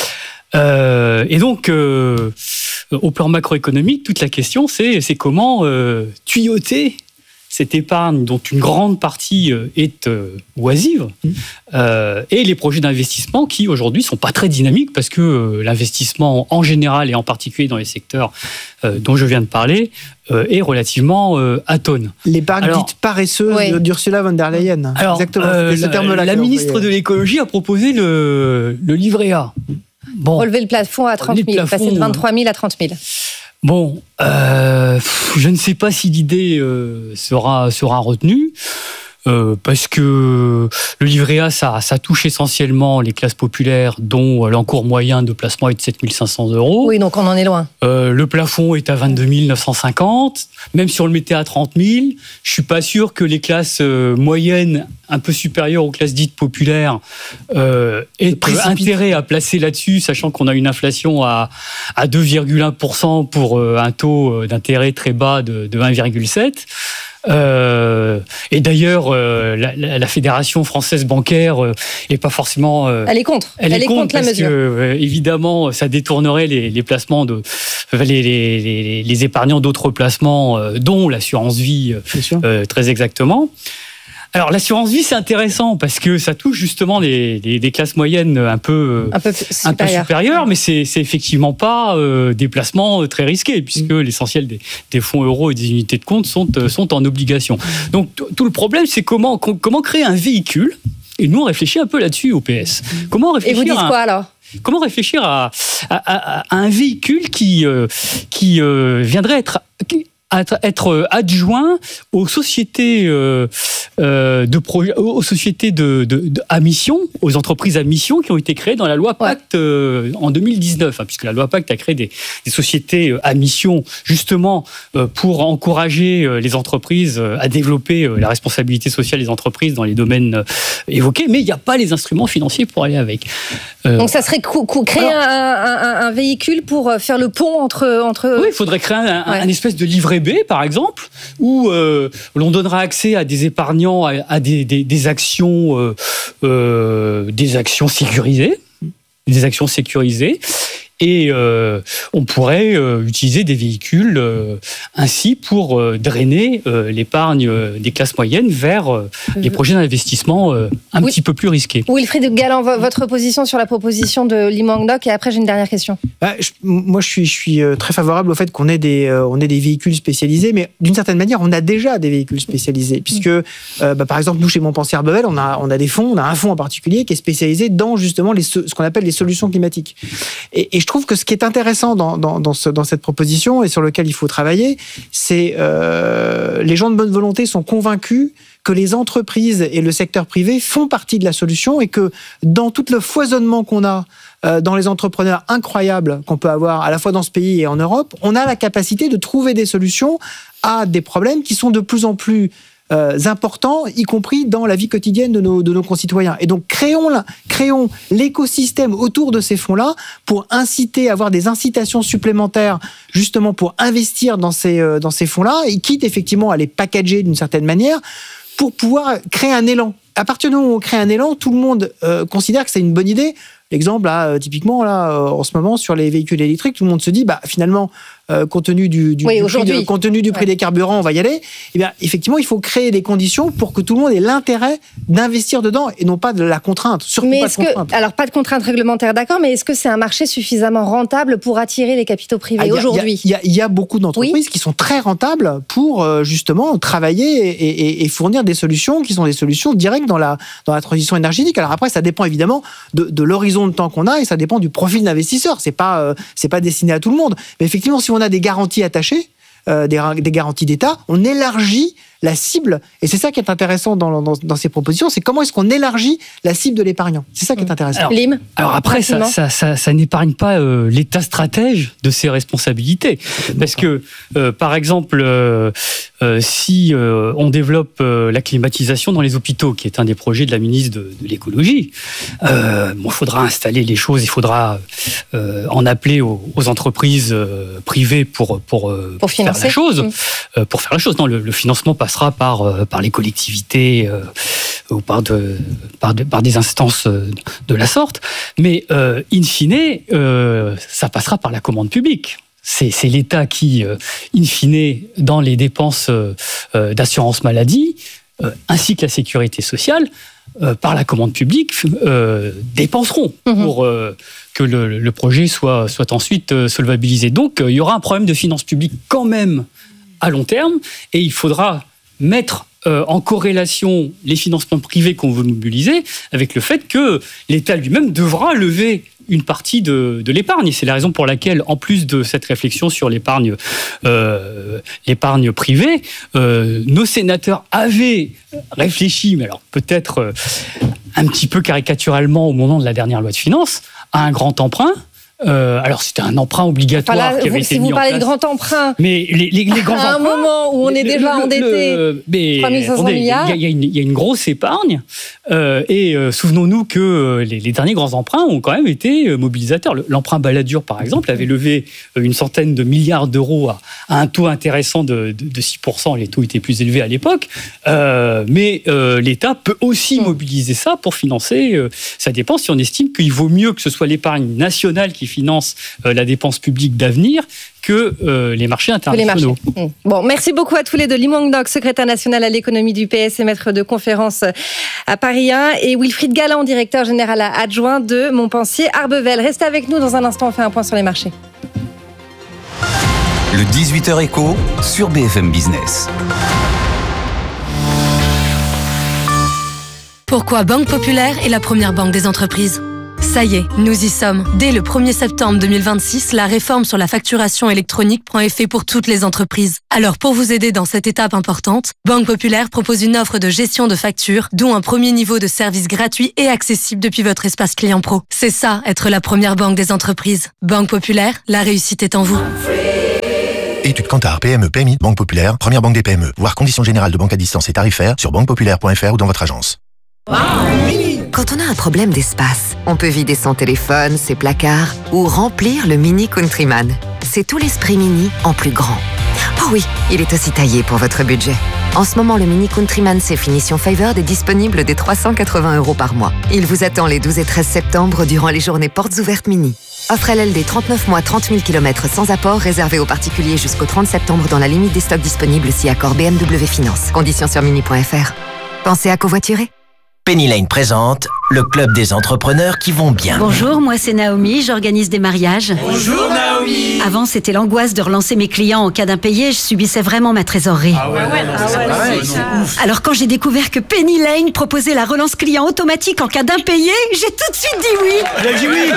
Euh, et donc, euh, au plan macroéconomique, toute la question, c'est, c'est comment euh, tuyauter cette épargne dont une grande partie est euh, oisive, euh, et les projets d'investissement qui aujourd'hui sont pas très dynamiques parce que euh, l'investissement en général et en particulier dans les secteurs euh, dont je viens de parler euh, est relativement euh, atone. L'épargne alors, dite paresseuse oui. d'Ursula von der Leyen. Alors, exactement. Euh, ce terme-là, la ministre de l'écologie a proposé le, le livret A. Bon. Relever le plafond à trente mille, passer de vingt-trois mille à trente mille. Bon, euh, je ne sais pas si l'idée euh, sera, sera retenue, euh, parce que le livret A, ça, ça touche essentiellement les classes populaires, dont l'encours moyen de placement est de sept mille cinq cents euros. Oui, donc on en est loin. Euh, le plafond est à vingt-deux mille neuf cent cinquante. Même si on le mettait à trente mille, je suis pas sûr que les classes euh, moyennes, un peu supérieures aux classes dites populaires, euh, aient intérêt à placer là-dessus, sachant qu'on a une inflation à, à deux virgule un pour cent pour euh, un taux d'intérêt très bas de, de un virgule sept. Euh, et d'ailleurs, euh, la, la, la Fédération française bancaire euh, est pas forcément. Euh, elle est contre. Elle, elle est, est contre, contre la parce mesure. que euh, évidemment, ça détournerait les, les placements de les, les, les, les épargnants d'autres placements, euh, dont l'assurance vie, euh, très exactement. Alors l'assurance vie, c'est intéressant parce que ça touche justement des, des, des classes moyennes un peu, un peu supérieures, un peu supérieures, mais c'est, c'est effectivement pas euh, des placements très risqués puisque mmh. l'essentiel des, des fonds euros et des unités de compte sont, sont en obligation. Donc t- tout le problème, c'est comment, comment créer un véhicule. Et nous, on réfléchit un peu là-dessus au P S. Comment réfléchir Et vous dites quoi alors ? Comment réfléchir à, à, à, à un véhicule qui, euh, qui euh, viendrait être... Qui, être adjoint aux sociétés euh, euh, de projet, aux sociétés de, de, de à mission, aux entreprises à mission qui ont été créées dans la loi Pacte euh, en deux mille dix-neuf, hein, puisque la loi Pacte a créé des, des sociétés à mission justement euh, pour encourager euh, les entreprises euh, à développer euh, la responsabilité sociale des entreprises dans les domaines euh, évoqués, mais il n'y a pas les instruments financiers pour aller avec. Euh, Donc ça serait cou- cou- créer alors, un, un, un véhicule pour faire le pont entre entre. Oui, il faudrait créer un, ouais. un, un espèce de livret B, par exemple, où euh, l'on donnera accès à des épargnants à, à des, des, des actions, euh, euh, des actions sécurisées, des actions sécurisées. Et euh, on pourrait euh, utiliser des véhicules euh, ainsi pour euh, drainer euh, l'épargne euh, des classes moyennes vers euh, les projets d'investissement euh, un oui. petit peu plus risqués. Wilfried Galland, votre position sur la proposition de Lee Mang-nok, et après j'ai une dernière question. Bah, je, moi je suis, je suis très favorable au fait qu'on ait des, euh, on ait des véhicules spécialisés, mais d'une certaine manière on a déjà des véhicules spécialisés, puisque euh, bah, par exemple nous chez Montpensier Bevel, on a, on a des fonds, on a un fonds en particulier qui est spécialisé dans justement les, ce qu'on appelle les solutions climatiques. Et, et je Je trouve que ce qui est intéressant dans, dans, dans, ce, dans cette proposition et sur lequel il faut travailler, c'est euh, les gens de bonne volonté sont convaincus que les entreprises et le secteur privé font partie de la solution et que dans tout le foisonnement qu'on a euh, dans les entrepreneurs incroyables qu'on peut avoir à la fois dans ce pays et en Europe, on a la capacité de trouver des solutions à des problèmes qui sont de plus en plus Euh, importants, y compris dans la vie quotidienne de nos, de nos concitoyens. Et donc, créons, la, créons l'écosystème autour de ces fonds-là pour inciter, avoir des incitations supplémentaires, justement pour investir dans ces, euh, dans ces fonds-là, et quitte effectivement à les packager d'une certaine manière, pour pouvoir créer un élan. À partir du moment où on crée un élan, tout le monde euh, considère que c'est une bonne idée. L'exemple, là, typiquement, là, euh, en ce moment, sur les véhicules électriques, tout le monde se dit, bah, finalement, euh, compte tenu du, du, oui, du prix, de, compte tenu du prix ouais. des carburants, on va y aller. Eh bien, effectivement, il faut créer des conditions pour que tout le monde ait l'intérêt d'investir dedans et non pas de la contrainte. Surtout mais pas est-ce de contrainte. Que, alors, pas de contrainte réglementaire, d'accord, mais est-ce que c'est un marché suffisamment rentable pour attirer les capitaux privés ah, y a, aujourd'hui ? Il y, y, y a beaucoup d'entreprises oui. qui sont très rentables pour, euh, justement, travailler et, et, et fournir des solutions qui sont des solutions directes dans la, dans la transition énergétique. Alors après, ça dépend évidemment de, de l'horizon de temps qu'on a et ça dépend du profil d'investisseur. C'est pas, euh, c'est pas destiné à tout le monde. Mais effectivement, si on a des garanties attachées, euh, des, des garanties d'État, on élargit la cible. Et c'est ça qui est intéressant dans, dans, dans ces propositions, c'est comment est-ce qu'on élargit la cible de l'épargnant. C'est ça qui est intéressant. Alors, Lim, alors après, ça, ça, ça, ça n'épargne pas euh, l'État stratège de ses responsabilités. Parce que, euh, par exemple, euh, euh, si euh, on développe euh, la climatisation dans les hôpitaux, qui est un des projets de la ministre de, de l'écologie, euh, bon, il faudra installer les choses, il faudra euh, en appeler aux, aux entreprises euh, privées pour, pour, euh, pour, pour faire la chose. Mmh. Euh, pour faire la chose. Non, le, le financement passe sera par, euh, par les collectivités euh, ou par, de, par, de, par des instances euh, de la sorte. Mais, euh, in fine, euh, ça passera par la commande publique. C'est, c'est l'État qui, euh, in fine, dans les dépenses euh, euh, d'assurance maladie, euh, ainsi que la sécurité sociale, euh, par la commande publique, euh, dépenseront mmh. pour euh, que le, le projet soit, soit ensuite euh, solvabilisé. Donc, euh, il y aura un problème de finances publiques quand même à long terme, et il faudra mettre euh, en corrélation les financements privés qu'on veut mobiliser avec le fait que l'État lui-même devra lever une partie de, de l'épargne. Et c'est la raison pour laquelle, en plus de cette réflexion sur l'épargne, euh, l'épargne privée, euh, nos sénateurs avaient réfléchi, mais alors peut-être euh, un petit peu caricaturalement au moment de la dernière loi de finances, à un grand emprunt. Euh, alors c'était un emprunt obligatoire enfin là, qui avait vous, été si mis vous en parlez place. de grand emprunt, mais les, les, les grands à un emprunts, moment où on est le, déjà le, endetté, le, mais, trois mille cinq cents attendez, milliards. Il y, y, y a une grosse épargne euh, et euh, souvenons-nous que les, les derniers grands emprunts ont quand même été mobilisateurs. L'emprunt Balladur, par exemple, avait levé une centaine de milliards d'euros à, à un taux intéressant de, de, de six pour cent. Les taux étaient plus élevés à l'époque, euh, mais euh, l'État peut aussi mmh. mobiliser ça pour financer euh, sa dépense si on estime qu'il vaut mieux que ce soit l'épargne nationale qui finance euh, la dépense publique d'avenir que euh, les marchés internationaux. Les marchés. Mmh. Bon, merci beaucoup à tous les deux. Lee Mwang-Nok, secrétaire national à l'économie du P S et maître de conférence à Paris un, et Wilfried Galland, directeur général adjoint de Montpensier Arbevel. Restez avec nous dans un instant, on fait un point sur les marchés. Le dix-huit heures éco sur B F M Business. Pourquoi Banque Populaire est la première banque des entreprises ? Ça y est, nous y sommes. Dès le premier septembre deux mille vingt-six, la réforme sur la facturation électronique prend effet pour toutes les entreprises. Alors pour vous aider dans cette étape importante, Banque Populaire propose une offre de gestion de factures, dont un premier niveau de service gratuit et accessible depuis votre espace client pro. C'est ça, être la première banque des entreprises. Banque Populaire, la réussite est en vous. Étude Kantar, P M E, P M I, Banque Populaire, première banque des P M E. Voir conditions générales de banque à distance et tarifaires sur banque populaire point f r ou dans votre agence. Quand on a un problème d'espace, on peut vider son téléphone, ses placards ou remplir le Mini Countryman. C'est tout l'esprit Mini en plus grand. Oh oui, il est aussi taillé pour votre budget. En ce moment, le Mini Countryman C finition Favored est disponible dès trois cent quatre-vingts euros par mois. Il vous attend les douze et treize septembre durant les journées portes ouvertes Mini. Offre L L D trente-neuf mois, trente mille kilomètres sans apport, réservé aux particuliers jusqu'au trente septembre dans la limite des stocks disponibles si accord B M W Finance. Conditions sur mini point f r. Pensez à covoiturer. Penny Lane présente le club des entrepreneurs qui vont bien. Bonjour, moi c'est Naomi, j'organise des mariages. Bonjour Naomi. Avant, c'était l'angoisse de relancer mes clients en cas d'impayé, je subissais vraiment ma trésorerie. Ah ouais, ah ouais, ah ouais, pareil, c'est ouf. Alors quand j'ai découvert que Penny Lane proposait la relance client automatique en cas d'impayé, j'ai tout de suite dit oui. J'ai dit oui.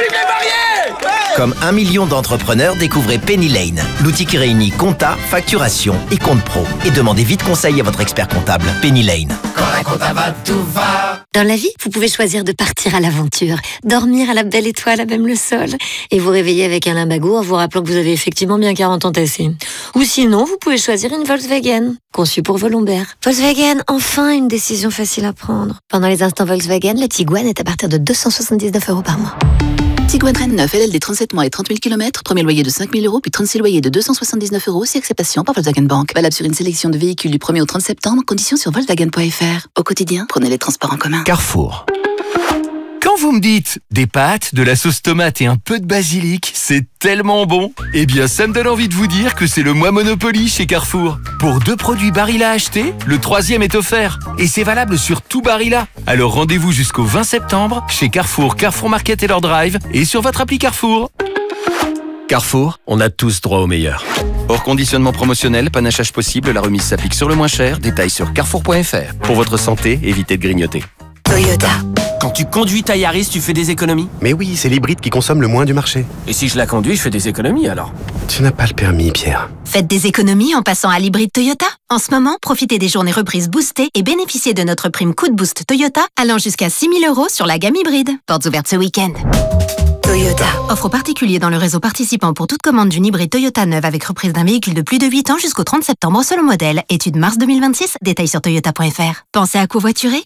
Comme un million d'entrepreneurs, découvrez Penny Lane, l'outil qui réunit compta, facturation et compte pro. Et demandez vite conseil à votre expert comptable. Penny Lane. Quand la compta va, tout va. Dans la vie, vous pouvez choisir de partir à l'aventure, dormir à la belle étoile à même le sol, et vous réveiller avec un limbago en vous rappelant que vous avez effectivement bien quarante ans tassés. Ou sinon, vous pouvez choisir une Volkswagen, conçue pour vos lombaires. Volkswagen, enfin une décision facile à prendre. Pendant les instants Volkswagen, le Tiguan est à partir de deux cent soixante-dix-neuf euros par mois. Tiguan Rennes neuf, L L D trente-sept mois et trente mille kilomètres, premier loyer de cinq mille euros, puis trente-six loyers de deux cent soixante-dix-neuf euros, si acceptation par Volkswagen Bank. Valable sur une sélection de véhicules du premier au trente septembre, conditions sur volkswagen point f r. Au quotidien, prenez les transports en commun. Carrefour. Quand vous me dites des pâtes, de la sauce tomate et un peu de basilic, c'est tellement bon. Eh bien, ça me donne envie de vous dire que c'est le mois Monopoly chez Carrefour. Pour deux produits Barilla à acheter, le troisième est offert. Et c'est valable sur tout Barilla. Alors rendez-vous jusqu'au vingt septembre chez Carrefour, Carrefour Market et leur drive et sur votre appli Carrefour. Carrefour, on a tous droit au meilleur. Hors conditionnement promotionnel, panachage possible, la remise s'applique sur le moins cher. Détails sur carrefour point f r. Pour votre santé, évitez de grignoter. Toyota. Quand tu conduis ta Yaris, tu fais des économies? Mais oui, c'est l'hybride qui consomme le moins du marché. Et si je la conduis, je fais des économies alors? Tu n'as pas le permis, Pierre. Faites des économies en passant à l'hybride Toyota. En ce moment, profitez des journées reprises boostées et bénéficiez de notre prime coup de boost Toyota allant jusqu'à six mille euros sur la gamme hybride. Portes ouvertes ce week-end. Toyota. Offre particulier dans le réseau participant pour toute commande d'une hybride Toyota neuve avec reprise d'un véhicule de plus de huit ans jusqu'au trente septembre selon modèle. Étude mars deux mille vingt-six. Détails sur toyota point f r. Pensez à covoiturer.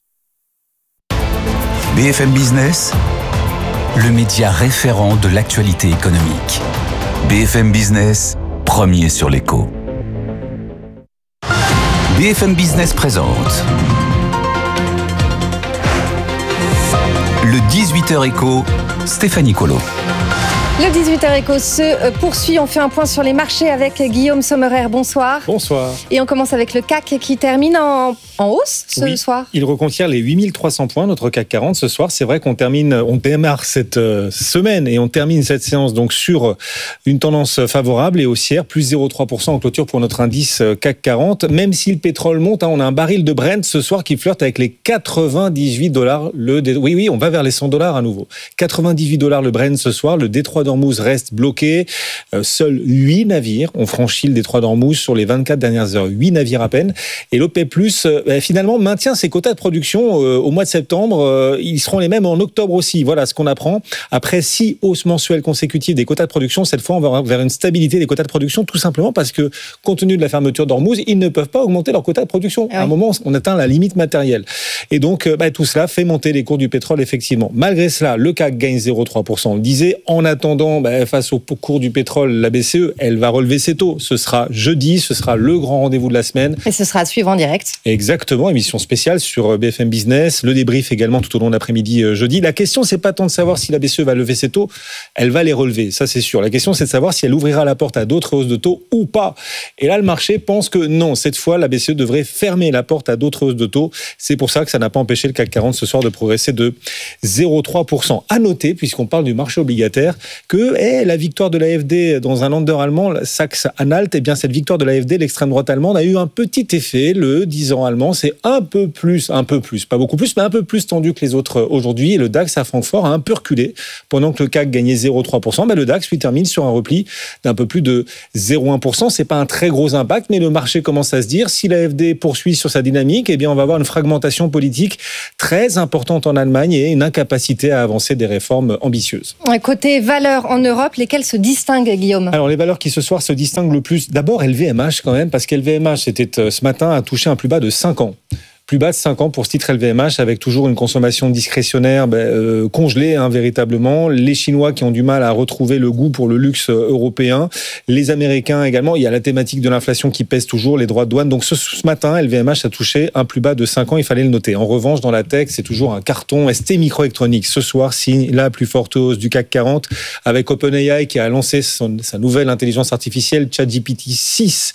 B F M Business, le média référent de l'actualité économique. B F M Business, premier sur l'écho. B F M Business présente le dix-huit heures éco, Stéphanie Colo. Le dix-huit heures éco se poursuit. On fait un point sur les marchés avec Guillaume Sommerer. Bonsoir. Bonsoir. Et on commence avec le C A C qui termine en, en hausse ce oui, soir. Il reconquiert les huit mille trois cents points, notre C A C quarante ce soir. C'est vrai qu'on termine, on démarre cette euh, semaine et on termine cette séance donc sur une tendance favorable et haussière, plus zéro virgule trois pour cent en clôture pour notre indice C A C quarante. Même si le pétrole monte, hein, on a un baril de Brent ce soir qui flirte avec les quatre-vingt-dix-huit dollars. Le dé... Oui, oui, on va vers les cent dollars à nouveau. quatre-vingt-dix-huit dollars le Brent ce soir. Le détroit d'Ormuz reste bloqué. Euh, seuls huit navires ont franchi le détroit d'Ormuz sur les vingt-quatre dernières heures. huit navires à peine. Et l'OPEP+, euh, bah, finalement, maintient ses quotas de production euh, au mois de septembre. Euh, ils seront les mêmes en octobre aussi. Voilà ce qu'on apprend. Après six hausses mensuelles consécutives des quotas de production, cette fois, on va vers une stabilité des quotas de production, tout simplement parce que, compte tenu de la fermeture d'Ormuz, ils ne peuvent pas augmenter leurs quotas de production. Ah oui. À un moment, on atteint la limite matérielle. Et donc, bah, tout cela fait monter les cours du pétrole, effectivement. Malgré cela, le C A C gagne zéro virgule trois pour cent. On le disait, en attendant attendant, bah, face au cours du pétrole, la B C E, elle va relever ses taux. Ce sera jeudi, ce sera le grand rendez-vous de la semaine. Et ce sera à suivre en direct. Exactement, émission spéciale sur B F M Business, le débrief également tout au long de l'après-midi jeudi. La question, c'est pas tant de savoir si la B C E va lever ses taux, elle va les relever, ça c'est sûr. La question, c'est de savoir si elle ouvrira la porte à d'autres hausses de taux ou pas. Et là, le marché pense que non, cette fois, la B C E devrait fermer la porte à d'autres hausses de taux. C'est pour ça que ça n'a pas empêché le C A C quarante ce soir de progresser de zéro virgule trois pour cent. À noter, puisqu'on parle du marché obligataire, que eh, la victoire de l'A F D dans un Länder allemand, Sachs-Anhalt, eh bien cette victoire de l'A F D, l'extrême droite allemande, a eu un petit effet. Le dix ans allemand, c'est un peu plus, un peu plus, pas beaucoup plus, mais un peu plus tendu que les autres aujourd'hui. Et le DAX à Francfort a un peu reculé. Pendant que le C A C gagnait zéro virgule trois pour cent, ben le DAX lui termine sur un repli d'un peu plus de zéro virgule un pour cent. C'est pas un très gros impact, mais le marché commence à se dire, si l'A F D poursuit sur sa dynamique, eh bien on va avoir une fragmentation politique très importante en Allemagne et une incapacité à avancer des réformes ambitieuses. Côté valeurs en Europe, lesquelles se distinguent, Guillaume ? Alors les valeurs qui ce soir se distinguent le plus, d'abord L V M H quand même, parce qu'L V M H c'était ce matin a touché un plus bas de cinq ans. Plus bas de cinq ans pour ce titre L V M H, avec toujours une consommation discrétionnaire ben, euh, congelée, hein, véritablement. Les Chinois qui ont du mal à retrouver le goût pour le luxe européen. Les Américains également. Il y a la thématique de l'inflation qui pèse toujours, les droits de douane. Donc ce, ce matin, L V M H a touché un plus bas de cinq ans, il fallait le noter. En revanche, dans la tech, c'est toujours un carton. S T Microelectronics, ce soir, signe la plus forte hausse du C A C quarante, avec OpenAI qui a lancé son, sa nouvelle intelligence artificielle, ChatGPT six,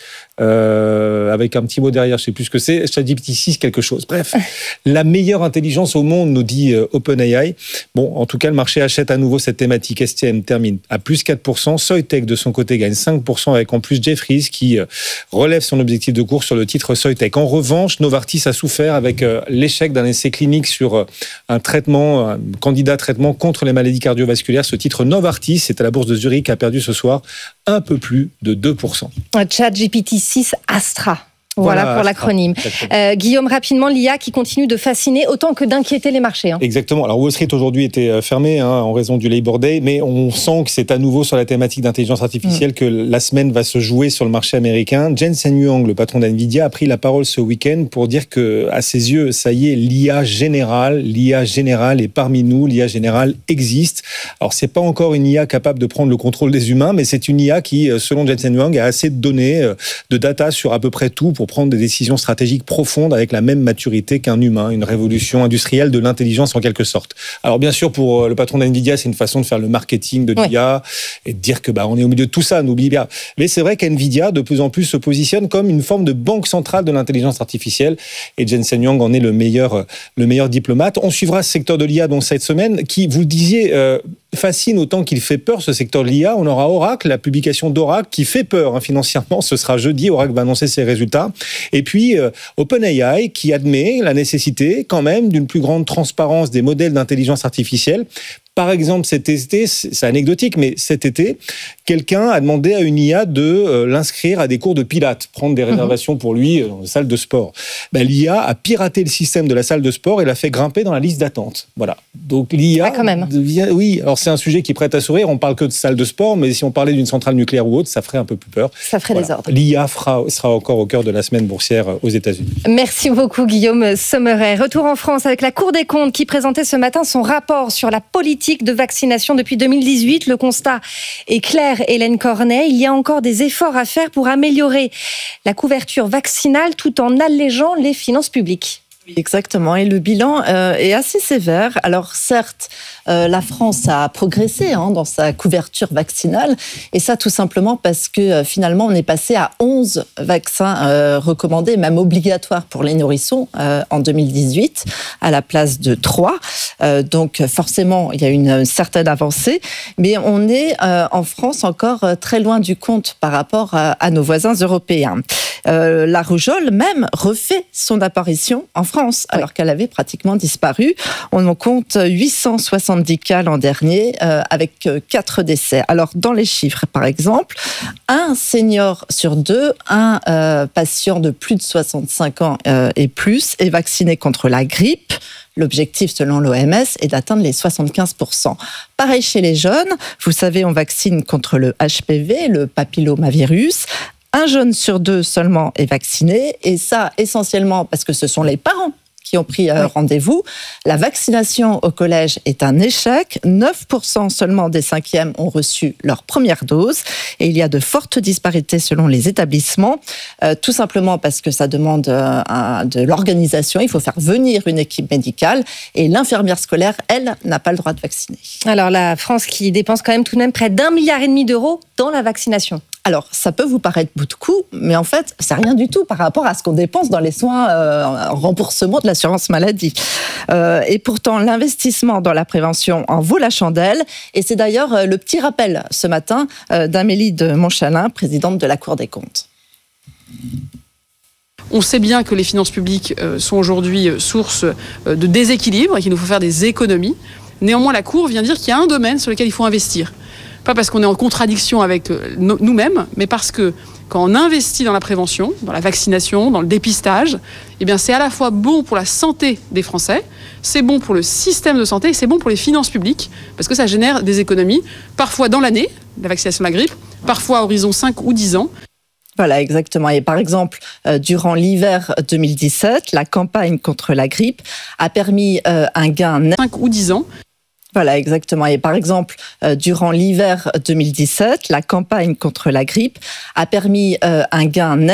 euh, avec un petit mot derrière, je ne sais plus ce que c'est, ChatGPT six quelque chose. Bref, la meilleure intelligence au monde, nous dit euh, OpenAI. Bon, en tout cas, le marché achète à nouveau cette thématique. S T M termine à plus quatre pour cent. Soitec, de son côté, gagne cinq pour cent, avec en plus Jefferies qui euh, relève son objectif de cours sur le titre Soitec. En revanche, Novartis a souffert avec euh, l'échec d'un essai clinique sur euh, un traitement, un candidat traitement contre les maladies cardiovasculaires. Ce titre Novartis, c'est à la bourse de Zurich, a perdu ce soir un peu plus de deux pour cent. ChatGPT six Astra. Voilà, voilà pour l'acronyme. Euh, Guillaume, rapidement, l'I A qui continue de fasciner autant que d'inquiéter les marchés. Hein. Exactement. Alors Wall Street aujourd'hui était fermé hein, en raison du Labor Day, mais on sent que c'est à nouveau sur la thématique d'intelligence artificielle mmh. que la semaine va se jouer sur le marché américain. Jensen Huang, le patron d'NVIDIA, a pris la parole ce week-end pour dire que, à ses yeux, ça y est, l'I A générale, l'I A générale est parmi nous, l'I A générale existe. Alors c'est pas encore une I A capable de prendre le contrôle des humains, mais c'est une I A qui, selon Jensen Huang, a assez de données, de data sur à peu près tout pour prendre des décisions stratégiques profondes avec la même maturité qu'un humain, une révolution industrielle de l'intelligence en quelque sorte. Alors bien sûr, pour le patron d'NVIDIA, c'est une façon de faire le marketing de l'I A oui. et de dire que bah on est au milieu de tout ça, n'oublie bien. Mais c'est vrai qu'NVIDIA de plus en plus se positionne comme une forme de banque centrale de l'intelligence artificielle et Jensen Huang en est le meilleur, le meilleur diplomate. On suivra ce secteur de l'I A donc cette semaine qui, vous le disiez, euh, fascine autant qu'il fait peur ce secteur de l'I A. On aura Oracle, la publication d'Oracle qui fait peur hein, financièrement. Ce sera jeudi, Oracle va annoncer ses résultats. Et puis, euh, OpenAI qui admet la nécessité quand même d'une plus grande transparence des modèles d'intelligence artificielle. Par exemple, cet été, c'est anecdotique, mais cet été, quelqu'un a demandé à une I A de euh, l'inscrire à des cours de pilates, prendre des réservations pour lui dans une salle de sport. Ben, l'I A a piraté le système de la salle de sport et l'a fait grimper dans la liste d'attente. Voilà. Donc l'I A ah, quand même. devient... Oui, alors c'est un sujet qui prête à sourire, on parle que de salle de sport, mais si on parlait d'une centrale nucléaire ou autre, ça ferait un peu plus peur. Ça ferait voilà. des ordres. L'I A fera, sera encore au cœur de la semaine boursière aux États-Unis. Merci beaucoup Guillaume Sommerer. Retour en France avec la Cour des comptes qui présentait ce matin son rapport sur la politique de vaccination depuis deux mille dix-huit. Le constat est clair, Hélène Cornet. Il y a encore des efforts à faire pour améliorer la couverture vaccinale tout en allégeant les finances publiques. Oui, exactement. Et le bilan euh, est assez sévère. Alors certes, euh, la France a progressé hein, dans sa couverture vaccinale. Et ça, tout simplement parce que euh, finalement, on est passé à onze vaccins euh, recommandés, même obligatoires pour les nourrissons euh, en deux mille dix-huit, à la place de trois. Euh, donc forcément, il y a une, une certaine avancée. Mais on est euh, en France encore euh, très loin du compte par rapport à, à nos voisins européens. Euh, la rougeole même refait son apparition en France, alors oui. qu'elle avait pratiquement disparu. On en compte huit cent soixante-dix cas l'an dernier, euh, avec quatre décès. Alors, dans les chiffres, par exemple, un senior sur deux, un euh, patient de plus de soixante-cinq ans euh, et plus est vacciné contre la grippe. L'objectif, selon l'O M S, est d'atteindre les soixante-quinze pour cent. Pareil chez les jeunes, vous savez, on vaccine contre le H P V, le papillomavirus. Un jeune sur deux seulement est vacciné, et ça essentiellement parce que ce sont les parents qui qui ont pris euh, oui. rendez-vous. La vaccination au collège est un échec. neuf pour cent seulement des cinquièmes ont reçu leur première dose. Et il y a de fortes disparités selon les établissements, euh, tout simplement parce que ça demande euh, un, de l'organisation. Il faut faire venir une équipe médicale. Et l'infirmière scolaire, elle, n'a pas le droit de vacciner. Alors la France qui dépense quand même tout de même près d'un milliard et demi d'euros dans la vaccination. Alors, ça peut vous paraître beaucoup, mais en fait, c'est rien du tout par rapport à ce qu'on dépense dans les soins euh, en remboursement de l'assurance maladie. Euh, et pourtant, l'investissement dans la prévention en vaut la chandelle. Et c'est d'ailleurs euh, le petit rappel ce matin euh, d'Amélie de Montchalin, présidente de la Cour des comptes. On sait bien que les finances publiques euh, sont aujourd'hui euh, source euh, de déséquilibre et qu'il nous faut faire des économies. Néanmoins, la Cour vient dire qu'il y a un domaine sur lequel il faut investir. Pas parce qu'on est en contradiction avec nous-mêmes, mais parce que quand on investit dans la prévention, dans la vaccination, dans le dépistage, eh bien c'est à la fois bon pour la santé des Français, c'est bon pour le système de santé et c'est bon pour les finances publiques, parce que ça génère des économies, parfois dans l'année, la vaccination de la grippe, parfois à horizon cinq ou dix ans. Voilà, exactement. Et par exemple, euh, durant l'hiver deux mille dix-sept, la campagne contre la grippe a permis euh, un gain net... cinq ou dix ans. Voilà, exactement. Et par exemple, euh, durant l'hiver deux mille dix-sept, la campagne contre la grippe a permis euh, un gain net